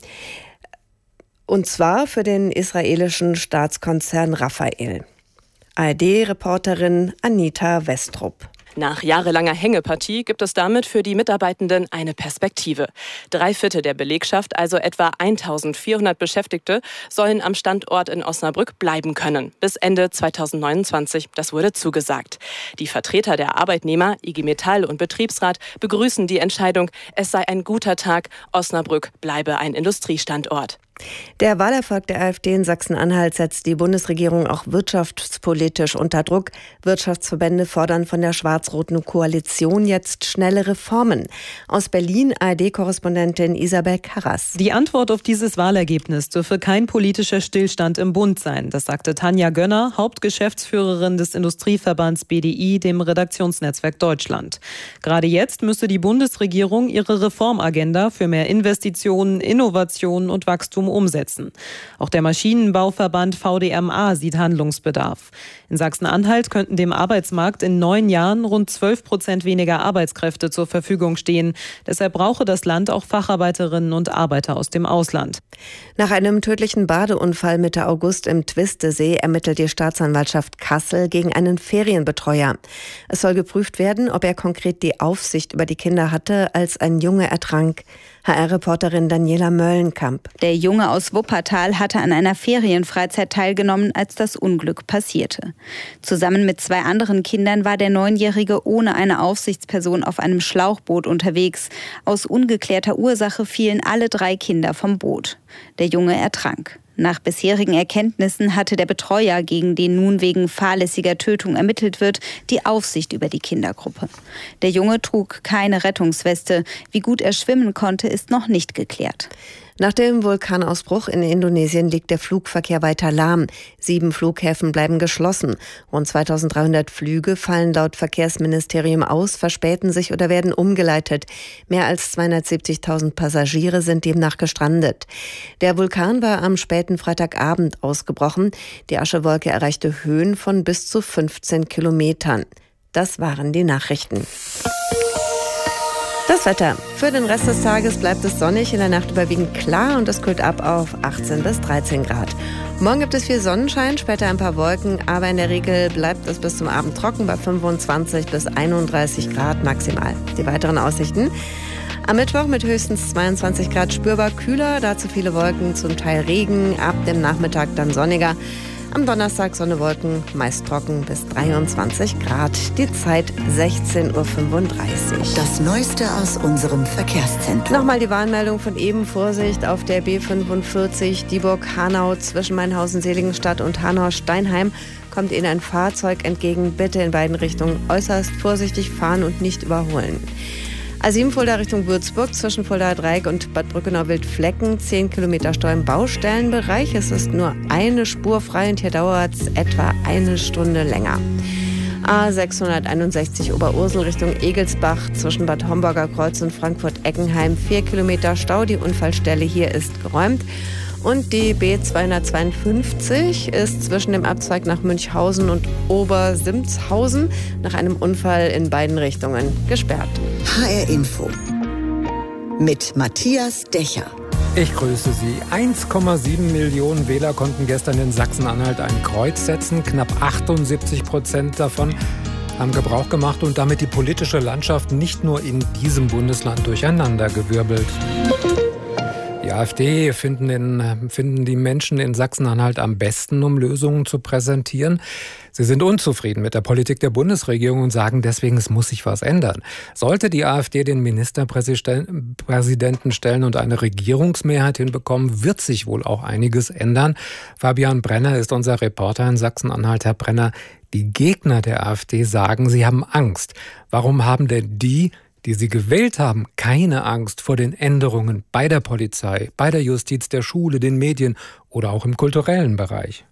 Und zwar für den israelischen Staatskonzern Rafael. ARD-Reporterin Anita Westrup. Nach jahrelanger Hängepartie gibt es damit für die Mitarbeitenden eine Perspektive. 3/4 der Belegschaft, also etwa 1400 Beschäftigte, sollen am Standort in Osnabrück bleiben können. Bis Ende 2029, das wurde zugesagt. Die Vertreter der Arbeitnehmer, IG Metall und Betriebsrat, begrüßen die Entscheidung. Es sei ein guter Tag, Osnabrück bleibe ein Industriestandort. Der Wahlerfolg der AfD in Sachsen-Anhalt setzt die Bundesregierung auch wirtschaftspolitisch unter Druck. Wirtschaftsverbände fordern von der schwarz-roten Koalition jetzt schnelle Reformen. Aus Berlin ARD-Korrespondentin Isabel Karras. Die Antwort auf dieses Wahlergebnis dürfe kein politischer Stillstand im Bund sein. Das sagte Tanja Gönner, Hauptgeschäftsführerin des Industrieverbands BDI, dem Redaktionsnetzwerk Deutschland. Gerade jetzt müsse die Bundesregierung ihre Reformagenda für mehr Investitionen, Innovationen und Wachstum umsetzen. Auch der Maschinenbauverband VDMA sieht Handlungsbedarf. In Sachsen-Anhalt könnten dem Arbeitsmarkt in 9 Jahren rund 12% weniger Arbeitskräfte zur Verfügung stehen. Deshalb brauche das Land auch Facharbeiterinnen und Arbeiter aus dem Ausland. Nach einem tödlichen Badeunfall Mitte August im Twistesee ermittelt die Staatsanwaltschaft Kassel gegen einen Ferienbetreuer. Es soll geprüft werden, ob er konkret die Aufsicht über die Kinder hatte, als ein Junge ertrank. HR-Reporterin Daniela Möllenkamp. Der Junge aus Wuppertal hatte an einer Ferienfreizeit teilgenommen, als das Unglück passierte. Zusammen mit 2 anderen Kindern war der 9-Jährige ohne eine Aufsichtsperson auf einem Schlauchboot unterwegs. Aus ungeklärter Ursache fielen alle 3 Kinder vom Boot. Der Junge ertrank. Nach bisherigen Erkenntnissen hatte der Betreuer, gegen den nun wegen fahrlässiger Tötung ermittelt wird, die Aufsicht über die Kindergruppe. Der Junge trug keine Rettungsweste. Wie gut er schwimmen konnte, ist noch nicht geklärt. Nach dem Vulkanausbruch in Indonesien liegt der Flugverkehr weiter lahm. 7 Flughäfen bleiben geschlossen. Rund 2300 Flüge fallen laut Verkehrsministerium aus, verspäten sich oder werden umgeleitet. Mehr als 270.000 Passagiere sind demnach gestrandet. Der Vulkan war am späten Freitagabend ausgebrochen. Die Aschewolke erreichte Höhen von bis zu 15 Kilometern. Das waren die Nachrichten. Das Wetter. Für den Rest des Tages bleibt es sonnig, in der Nacht überwiegend klar und es kühlt ab auf 18 bis 13 Grad. Morgen gibt es viel Sonnenschein, später ein paar Wolken, aber in der Regel bleibt es bis zum Abend trocken bei 25 bis 31 Grad maximal. Die weiteren Aussichten: am Mittwoch mit höchstens 22 Grad spürbar kühler, dazu viele Wolken, zum Teil Regen, ab dem Nachmittag dann sonniger. Am Donnerstag Sonne, Wolken, meist trocken bis 23 Grad. Die Zeit 16.35 Uhr. Das Neueste aus unserem Verkehrszentrum. Nochmal die Warnmeldung von eben. Vorsicht auf der B45 Dieburg-Hanau zwischen Mainhausen-Seligenstadt und Hanau-Steinheim. Kommt Ihnen ein Fahrzeug entgegen, bitte in beiden Richtungen äußerst vorsichtig fahren und nicht überholen. A7 Fulda Richtung Würzburg zwischen Fuldaer Dreieck und Bad Brückenau-Wildflecken, 10 Kilometer Stau im Baustellenbereich. Es ist nur eine Spur frei und hier dauert es etwa eine Stunde länger. A661 Oberursel Richtung Egelsbach zwischen Bad Homburger Kreuz und Frankfurt-Eckenheim, 4 Kilometer Stau. Die Unfallstelle hier ist geräumt. Und die B252 ist zwischen dem Abzweig nach Münchhausen und Obersimzhausen nach einem Unfall in beiden Richtungen gesperrt. HR Info mit Matthias Dächer. Ich grüße Sie. 1,7 Millionen Wähler konnten gestern in Sachsen-Anhalt ein Kreuz setzen. Knapp 78% davon haben Gebrauch gemacht und damit die politische Landschaft nicht nur in diesem Bundesland durcheinandergewirbelt. Die AfD finden die Menschen in Sachsen-Anhalt am besten, um Lösungen zu präsentieren. Sie sind unzufrieden mit der Politik der Bundesregierung und sagen deswegen, es muss sich was ändern. Sollte die AfD den Ministerpräsidenten stellen und eine Regierungsmehrheit hinbekommen, wird sich wohl auch einiges ändern. Fabian Brenner ist unser Reporter in Sachsen-Anhalt. Herr Brenner, die Gegner der AfD sagen, sie haben Angst. Warum haben denn die Sie gewählt haben, keine Angst vor den Änderungen bei der Polizei, bei der Justiz, der Schule, den Medien oder auch im kulturellen Bereich?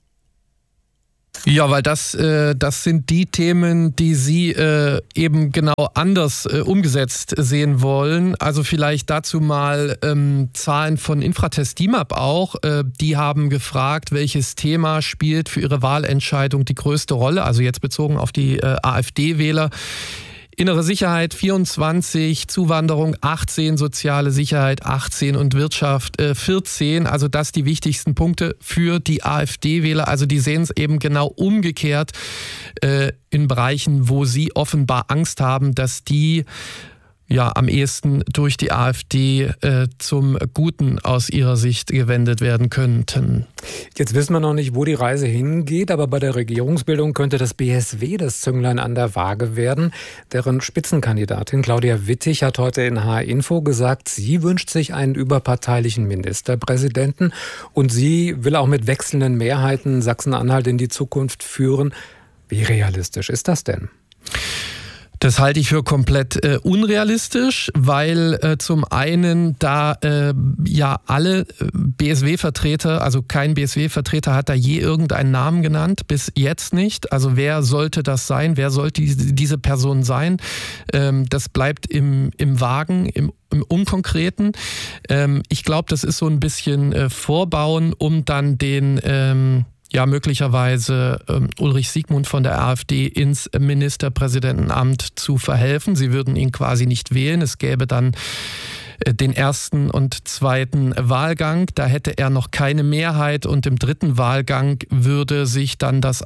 Ja, weil das sind die Themen, die Sie eben genau anders umgesetzt sehen wollen. Also vielleicht dazu mal Zahlen von Infratest DIMAP auch. Die haben gefragt, welches Thema spielt für ihre Wahlentscheidung die größte Rolle. Also jetzt bezogen auf die AfD-Wähler. Innere Sicherheit 24, Zuwanderung 18, soziale Sicherheit 18 und Wirtschaft 14. Also das die wichtigsten Punkte für die AfD-Wähler. Also die sehen es eben genau umgekehrt in Bereichen, wo sie offenbar Angst haben, dass die am ehesten durch die AfD zum Guten aus ihrer Sicht gewendet werden könnten. Jetzt wissen wir noch nicht, wo die Reise hingeht, aber bei der Regierungsbildung könnte das BSW das Zünglein an der Waage werden. Deren Spitzenkandidatin Claudia Wittig hat heute in HR Info gesagt, sie wünscht sich einen überparteilichen Ministerpräsidenten und sie will auch mit wechselnden Mehrheiten Sachsen-Anhalt in die Zukunft führen. Wie realistisch ist das denn? Das halte ich für komplett unrealistisch, weil zum einen da alle BSW-Vertreter, also kein BSW-Vertreter hat da je irgendeinen Namen genannt, bis jetzt nicht. Also wer sollte das sein? Wer sollte diese Person sein? Das bleibt im Vagen, im Unkonkreten. Ich glaube, das ist so ein bisschen Vorbauen, um dann den möglicherweise Ulrich Siegmund von der AfD ins Ministerpräsidentenamt zu verhelfen. Sie würden ihn quasi nicht wählen. Es gäbe dann den ersten und zweiten Wahlgang. Da hätte er noch keine Mehrheit und im dritten Wahlgang würde sich dann das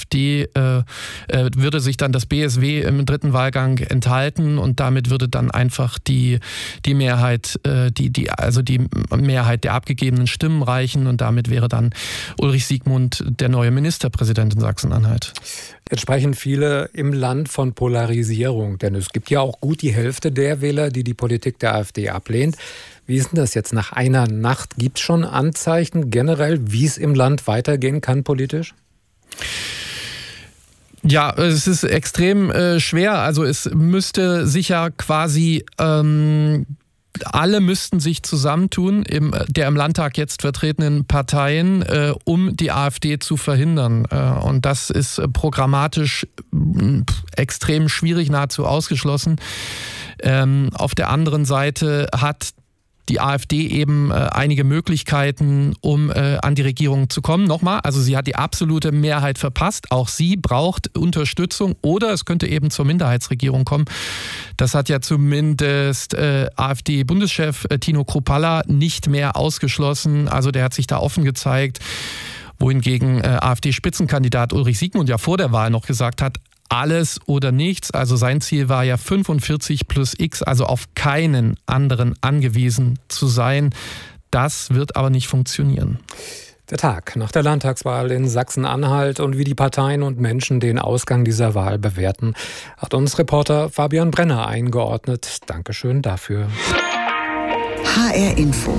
BSW im dritten Wahlgang enthalten und damit würde dann einfach die Mehrheit, die Mehrheit der abgegebenen Stimmen reichen und damit wäre dann Ulrich Siegmund der neue Ministerpräsident in Sachsen-Anhalt. Jetzt sprechen viele im Land von Polarisierung, denn es gibt ja auch gut die Hälfte der Wähler, die Politik der AfD ablehnt. Wie ist denn das jetzt nach einer Nacht? Gibt es schon Anzeichen generell, wie es im Land weitergehen kann politisch? Ja, es ist extrem schwer. Also es müsste sich ja quasi alle müssten sich zusammentun, der im Landtag jetzt vertretenen Parteien, um die AfD zu verhindern. Und das ist programmatisch extrem schwierig, nahezu ausgeschlossen. Auf der anderen Seite hat die AfD eben einige Möglichkeiten, um an die Regierung zu kommen. Nochmal, also sie hat die absolute Mehrheit verpasst. Auch sie braucht Unterstützung oder es könnte eben zur Minderheitsregierung kommen. Das hat ja zumindest AfD-Bundeschef Tino Kruppalla nicht mehr ausgeschlossen. Also der hat sich da offen gezeigt, wohingegen AfD-Spitzenkandidat Ulrich Siegmund ja vor der Wahl noch gesagt hat, alles oder nichts. Also sein Ziel war ja 45 plus X, also auf keinen anderen angewiesen zu sein. Das wird aber nicht funktionieren. Der Tag nach der Landtagswahl in Sachsen-Anhalt und wie die Parteien und Menschen den Ausgang dieser Wahl bewerten, hat uns Reporter Fabian Brenner eingeordnet. Dankeschön dafür. HR Info.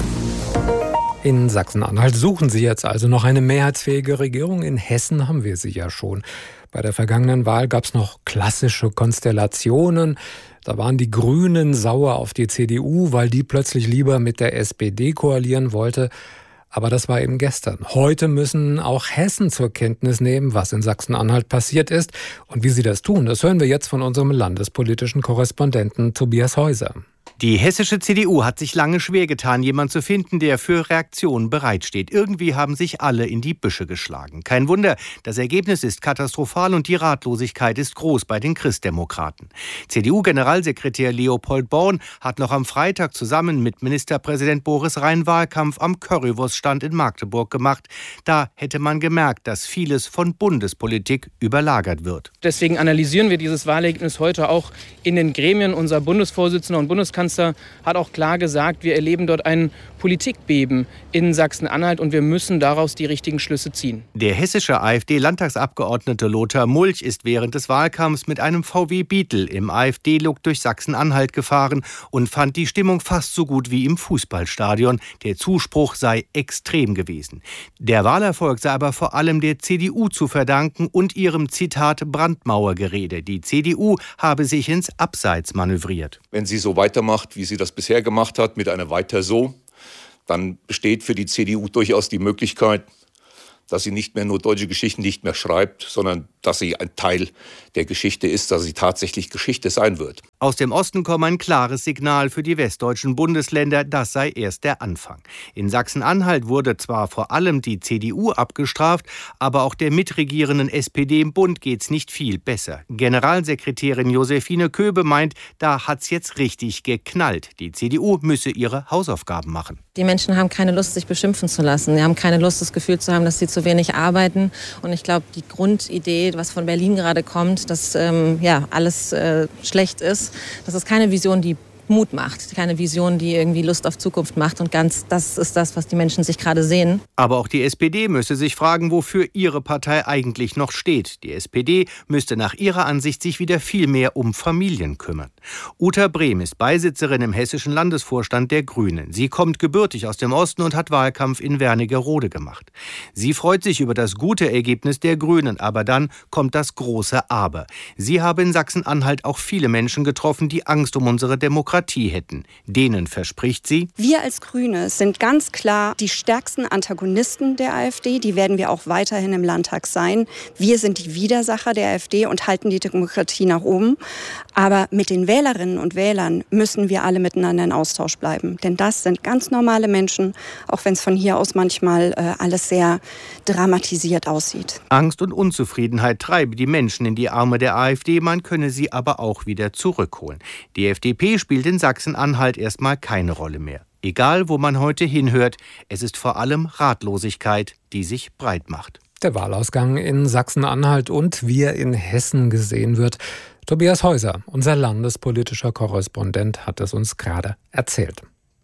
In Sachsen-Anhalt suchen Sie jetzt also noch eine mehrheitsfähige Regierung. In Hessen haben wir sie ja schon. Bei der vergangenen Wahl gab es noch klassische Konstellationen. Da waren die Grünen sauer auf die CDU, weil die plötzlich lieber mit der SPD koalieren wollte. Aber das war eben gestern. Heute müssen auch Hessen zur Kenntnis nehmen, was in Sachsen-Anhalt passiert ist. Und wie sie das tun, das hören wir jetzt von unserem landespolitischen Korrespondenten Tobias Häuser. Die hessische CDU hat sich lange schwer getan, jemanden zu finden, der für Reaktionen bereitsteht. Irgendwie haben sich alle in die Büsche geschlagen. Kein Wunder, das Ergebnis ist katastrophal und die Ratlosigkeit ist groß bei den Christdemokraten. CDU-Generalsekretär Leopold Born hat noch am Freitag zusammen mit Ministerpräsident Boris Rhein Wahlkampf am Currywurststand in Magdeburg gemacht. Da hätte man gemerkt, dass vieles von Bundespolitik überlagert wird. Deswegen analysieren wir dieses Wahlergebnis heute auch in den Gremien. Unser Bundesvorsitzender und Bundeskanzler hat auch klar gesagt, wir erleben dort ein Politikbeben in Sachsen-Anhalt und wir müssen daraus die richtigen Schlüsse ziehen. Der hessische AfD-Landtagsabgeordnete Lothar Mulch ist während des Wahlkampfs mit einem VW Beetle im AfD-Look durch Sachsen-Anhalt gefahren und fand die Stimmung fast so gut wie im Fußballstadion. Der Zuspruch sei extrem gewesen. Der Wahlerfolg sei aber vor allem der CDU zu verdanken und ihrem Zitat Brandmauergerede. Die CDU habe sich ins Abseits manövriert. Wenn sie so weitermacht, wie sie das bisher gemacht hat, mit einer Weiter so, dann besteht für die CDU durchaus die Möglichkeit, dass sie nicht mehr nur deutsche Geschichten nicht mehr schreibt, sondern dass sie ein Teil der Geschichte ist, dass sie tatsächlich Geschichte sein wird. Aus dem Osten komme ein klares Signal für die westdeutschen Bundesländer, das sei erst der Anfang. In Sachsen-Anhalt wurde zwar vor allem die CDU abgestraft, aber auch der mitregierenden SPD im Bund geht's nicht viel besser. Generalsekretärin Josephine Köbe meint, da hat's jetzt richtig geknallt. Die CDU müsse ihre Hausaufgaben machen. Die Menschen haben keine Lust, sich beschimpfen zu lassen. Sie haben keine Lust, das Gefühl zu haben, dass sie zu wenig arbeiten. Und ich glaube, die Grundidee, was von Berlin gerade kommt, dass alles schlecht ist, das ist keine Vision, die Mut macht, keine Vision, die irgendwie Lust auf Zukunft macht. Und das ist das, was die Menschen sich gerade sehen. Aber auch die SPD müsse sich fragen, wofür ihre Partei eigentlich noch steht. Die SPD müsste nach ihrer Ansicht sich wieder viel mehr um Familien kümmern. Uta Brehm ist Beisitzerin im hessischen Landesvorstand der Grünen. Sie kommt gebürtig aus dem Osten und hat Wahlkampf in Wernigerode gemacht. Sie freut sich über das gute Ergebnis der Grünen, aber dann kommt das große Aber. Sie habe in Sachsen-Anhalt auch viele Menschen getroffen, die Angst um unsere Demokratie hätten. Denen verspricht sie: Wir als Grüne sind ganz klar die stärksten Antagonisten der AfD. Die werden wir auch weiterhin im Landtag sein. Wir sind die Widersacher der AfD und halten die Demokratie nach oben. Aber mit den Wählerinnen und Wählern müssen wir alle miteinander in Austausch bleiben. Denn das sind ganz normale Menschen, auch wenn es von hier aus manchmal alles sehr dramatisiert aussieht. Angst und Unzufriedenheit treibe die Menschen in die Arme der AfD. Man könne sie aber auch wieder zurückholen. Die FDP spielt in Sachsen-Anhalt erstmal keine Rolle mehr. Egal, wo man heute hinhört, es ist vor allem Ratlosigkeit, die sich breit macht. Der Wahlausgang in Sachsen-Anhalt und wie er in Hessen gesehen wird. Tobias Häuser, unser landespolitischer Korrespondent, hat es uns gerade erzählt.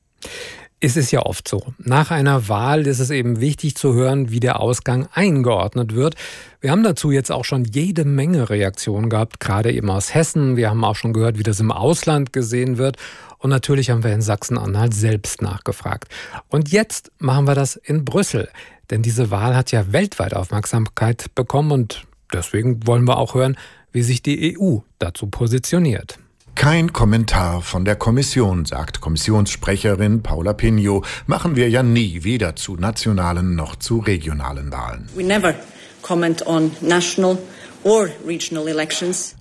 Es ist ja oft so. Nach einer Wahl ist es eben wichtig zu hören, wie der Ausgang eingeordnet wird. Wir haben dazu jetzt auch schon jede Menge Reaktionen gehabt, gerade eben aus Hessen. Wir haben auch schon gehört, wie das im Ausland gesehen wird. Und natürlich haben wir in Sachsen-Anhalt selbst nachgefragt. Und jetzt machen wir das in Brüssel. Denn diese Wahl hat ja weltweit Aufmerksamkeit bekommen. Und deswegen wollen wir auch hören, wie sich die EU dazu positioniert. Kein Kommentar von der Kommission, sagt Kommissionssprecherin Paula Pinho. Machen wir ja nie, weder zu nationalen noch zu regionalen Wahlen. We never comment on national or regional elections.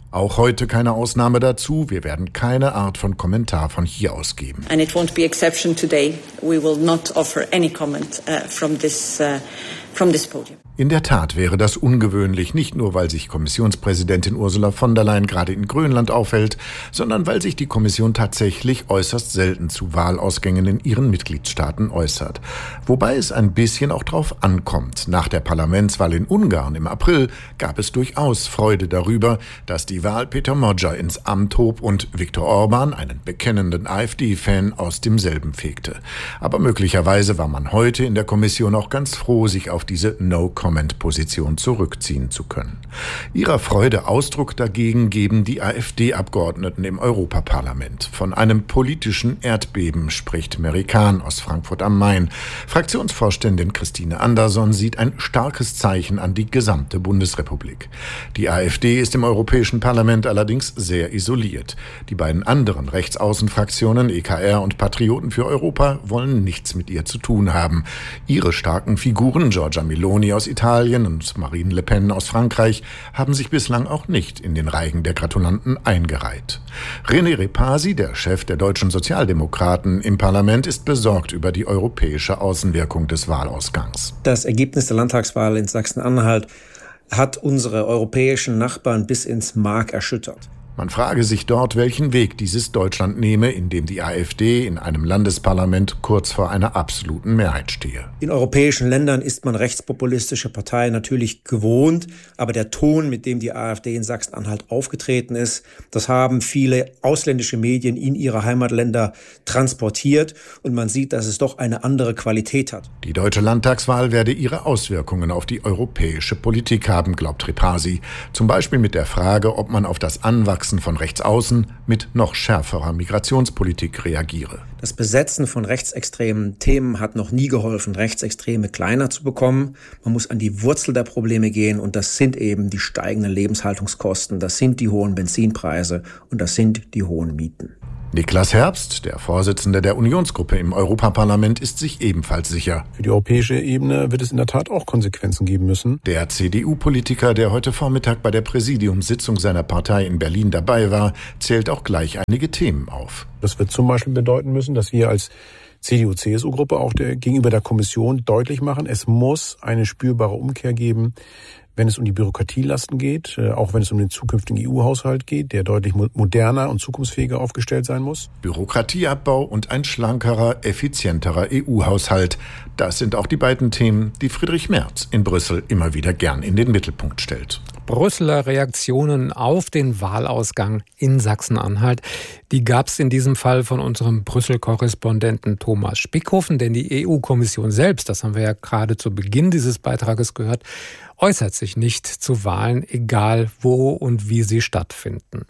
Auch heute keine Ausnahme dazu. Wir werden keine Art von Kommentar von hier aus geben. And it won't be exception today. We will not offer any comment from this podium. In der Tat wäre das ungewöhnlich, nicht nur, weil sich Kommissionspräsidentin Ursula von der Leyen gerade in Grönland aufhält, sondern weil sich die Kommission tatsächlich äußerst selten zu Wahlausgängen in ihren Mitgliedstaaten äußert. Wobei es ein bisschen auch drauf ankommt. Nach der Parlamentswahl in Ungarn im April gab es durchaus Freude darüber, dass die Wahl Peter Magyar ins Amt hob und Viktor Orban, einen bekennenden AfD-Fan, aus demselben fegte. Aber möglicherweise war man heute in der Kommission auch ganz froh, sich auf diese No-Comment-Position zurückziehen zu können. Ihrer Freude Ausdruck dagegen geben die AfD-Abgeordneten im Europaparlament. Von einem politischen Erdbeben spricht Mary Kahn aus Frankfurt am Main. Fraktionsvorständin Christine Anderson sieht ein starkes Zeichen an die gesamte Bundesrepublik. Die AfD ist im Europäischen Parlament allerdings sehr isoliert. Die beiden anderen Rechtsaußenfraktionen, EKR und Patrioten für Europa, wollen nichts mit ihr zu tun haben. Ihre starken Figuren, Giorgia Meloni aus Italien und Marine Le Pen aus Frankreich, haben sich bislang auch nicht in den Reigen der Gratulanten eingereiht. René Repasi, der Chef der deutschen Sozialdemokraten im Parlament, ist besorgt über die europäische Außenwirkung des Wahlausgangs. Das Ergebnis der Landtagswahl in Sachsen-Anhalt hat unsere europäischen Nachbarn bis ins Mark erschüttert. Man frage sich dort, welchen Weg dieses Deutschland nehme, in dem die AfD in einem Landesparlament kurz vor einer absoluten Mehrheit stehe. In europäischen Ländern ist man rechtspopulistische Parteien natürlich gewohnt, aber der Ton, mit dem die AfD in Sachsen-Anhalt aufgetreten ist, das haben viele ausländische Medien in ihre Heimatländer transportiert und man sieht, dass es doch eine andere Qualität hat. Die deutsche Landtagswahl werde ihre Auswirkungen auf die europäische Politik haben, glaubt Repasi. Zum Beispiel mit der Frage, ob man auf das Anwachsen von Rechtsaußen mit noch schärferer Migrationspolitik reagiere. Das Besetzen von rechtsextremen Themen hat noch nie geholfen, Rechtsextreme kleiner zu bekommen. Man muss an die Wurzel der Probleme gehen und das sind eben die steigenden Lebenshaltungskosten, das sind die hohen Benzinpreise und das sind die hohen Mieten. Niklas Herbst, der Vorsitzende der Unionsgruppe im Europaparlament, ist sich ebenfalls sicher. Für die europäische Ebene wird es in der Tat auch Konsequenzen geben müssen. Der CDU-Politiker, der heute Vormittag bei der Präsidiumssitzung seiner Partei in Berlin dabei war, zählt auch gleich einige Themen auf. Das wird zum Beispiel bedeuten müssen, dass wir als CDU-CSU-Gruppe auch gegenüber der Kommission deutlich machen, es muss eine spürbare Umkehr geben, wenn es um die Bürokratielasten geht, auch wenn es um den zukünftigen EU-Haushalt geht, der deutlich moderner und zukunftsfähiger aufgestellt sein muss. Bürokratieabbau und ein schlankerer, effizienterer EU-Haushalt. Das sind auch die beiden Themen, die Friedrich Merz in Brüssel immer wieder gern in den Mittelpunkt stellt. Brüsseler Reaktionen auf den Wahlausgang in Sachsen-Anhalt, die gab es in diesem Fall von unserem Brüssel-Korrespondenten Thomas Spickhofen, denn die EU-Kommission selbst, das haben wir ja gerade zu Beginn dieses Beitrages gehört, äußert sich nicht zu Wahlen, egal wo und wie sie stattfinden.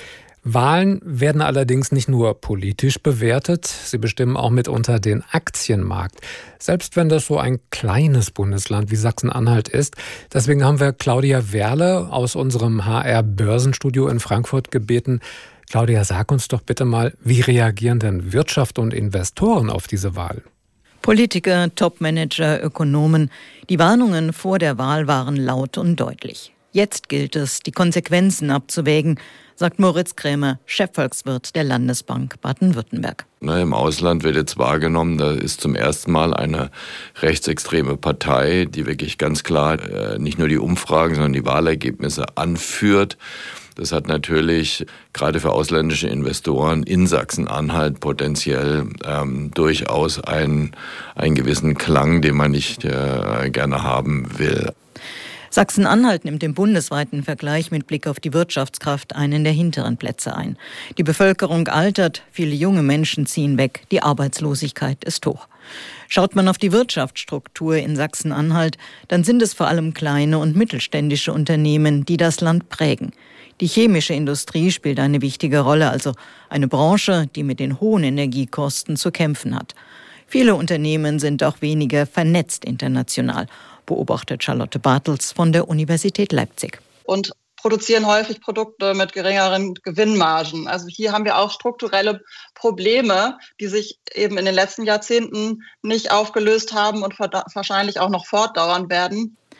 Wahlen werden allerdings nicht nur politisch bewertet, sie bestimmen auch mitunter den Aktienmarkt. Selbst wenn das so ein kleines Bundesland wie Sachsen-Anhalt ist. Deswegen haben wir Claudia Werle aus unserem HR-Börsenstudio in Frankfurt gebeten. Claudia, sag uns doch bitte mal, wie reagieren denn Wirtschaft und Investoren auf diese Wahl? Politiker, Topmanager, Ökonomen. Die Warnungen vor der Wahl waren laut und deutlich. Jetzt gilt es, die Konsequenzen abzuwägen, sagt Moritz Krämer, Chefvolkswirt der Landesbank Baden-Württemberg. Im Ausland wird jetzt wahrgenommen, da ist zum ersten Mal eine rechtsextreme Partei, die wirklich ganz klar nicht nur die Umfragen, sondern die Wahlergebnisse anführt. Das hat natürlich gerade für ausländische Investoren in Sachsen-Anhalt potenziell durchaus einen gewissen Klang, den man nicht gerne haben will. Sachsen-Anhalt nimmt im bundesweiten Vergleich mit Blick auf die Wirtschaftskraft einen der hinteren Plätze ein. Die Bevölkerung altert, viele junge Menschen ziehen weg, die Arbeitslosigkeit ist hoch. Schaut man auf die Wirtschaftsstruktur in Sachsen-Anhalt, dann sind es vor allem kleine und mittelständische Unternehmen, die das Land prägen. Die chemische Industrie spielt eine wichtige Rolle, also eine Branche, die mit den hohen Energiekosten zu kämpfen hat. Viele Unternehmen sind auch weniger vernetzt international, beobachtet Charlotte Bartels von der Universität Leipzig. Und produzieren häufig Produkte mit geringeren Gewinnmargen. Also hier haben wir auch strukturelle Probleme, die sich eben in den letzten Jahrzehnten nicht aufgelöst haben und wahrscheinlich auch noch fortdauern werden.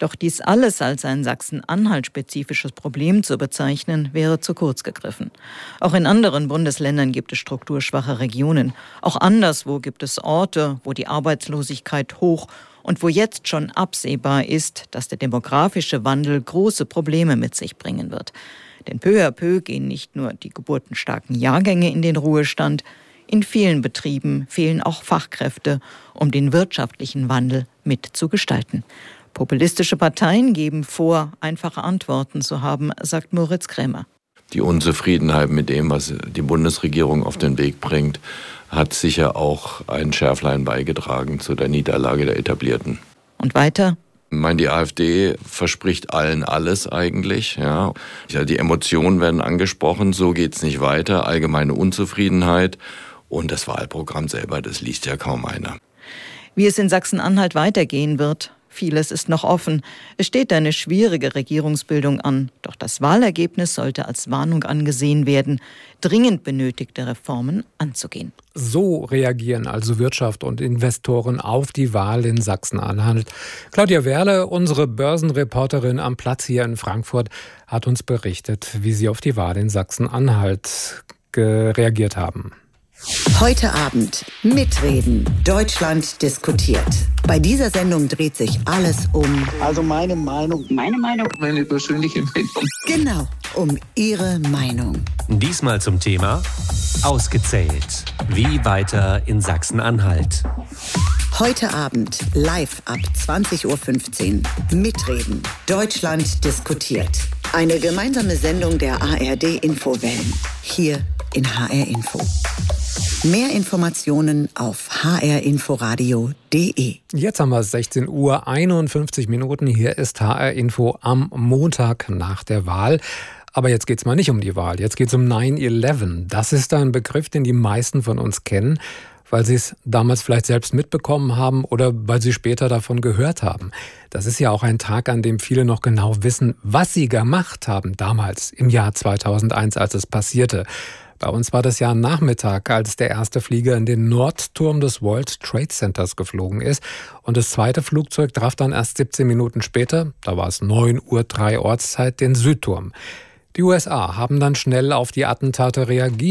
Doch dies alles als ein Sachsen-Anhalt-spezifisches Problem zu bezeichnen, wäre zu kurz gegriffen. Auch in anderen Bundesländern gibt es strukturschwache Regionen. Auch anderswo gibt es Orte, wo die Arbeitslosigkeit hoch und wo jetzt schon absehbar ist, dass der demografische Wandel große Probleme mit sich bringen wird. Denn peu à peu gehen nicht nur die geburtenstarken Jahrgänge in den Ruhestand, in vielen Betrieben fehlen auch Fachkräfte, um den wirtschaftlichen Wandel mitzugestalten. Populistische Parteien geben vor, einfache Antworten zu haben, sagt Moritz Krämer. Die Unzufriedenheit mit dem, was die Bundesregierung auf den Weg bringt, hat sicher auch ein Schärflein beigetragen zu der Niederlage der Etablierten. Und weiter? Ich meine, die AfD verspricht allen alles eigentlich. Ja. Die Emotionen werden angesprochen, so geht's nicht weiter, allgemeine Unzufriedenheit. Und das Wahlprogramm selber, das liest ja kaum einer. Wie es in Sachsen-Anhalt weitergehen wird, vieles ist noch offen. Es steht eine schwierige Regierungsbildung an. Doch das Wahlergebnis sollte als Warnung angesehen werden, dringend benötigte Reformen anzugehen. So reagieren also Wirtschaft und Investoren auf die Wahl in Sachsen-Anhalt. Claudia Werle, unsere Börsenreporterin am Platz hier in Frankfurt, hat uns berichtet, wie sie auf die Wahl in Sachsen-Anhalt reagiert haben. Heute Abend mitreden. Deutschland diskutiert. Bei dieser Sendung dreht sich alles um... Also meine Meinung. Meine persönliche Meinung. Genau, um Ihre Meinung. Diesmal zum Thema Ausgezählt. Wie weiter in Sachsen-Anhalt? Heute Abend live ab 20:15 Uhr. Mitreden. Deutschland diskutiert. Eine gemeinsame Sendung der ARD-Infowellen. Hier in HR Info. Mehr Informationen auf hrinforadio.de. Jetzt haben wir 16:51 Uhr. Hier ist HR Info am Montag nach der Wahl. Aber jetzt geht's mal nicht um die Wahl. Jetzt geht's um 9/11. Das ist ein Begriff, den die meisten von uns kennen, weil sie es damals vielleicht selbst mitbekommen haben oder weil sie später davon gehört haben. Das ist ja auch ein Tag, an dem viele noch genau wissen, was sie gemacht haben damals im Jahr 2001, als es passierte. Bei uns war das ja Nachmittag, als der erste Flieger in den Nordturm des World Trade Centers geflogen ist. Und das zweite Flugzeug traf dann erst 17 Minuten später, da war es 9:03 Uhr Ortszeit, den Südturm. Die USA haben dann schnell auf die Attentate reagiert.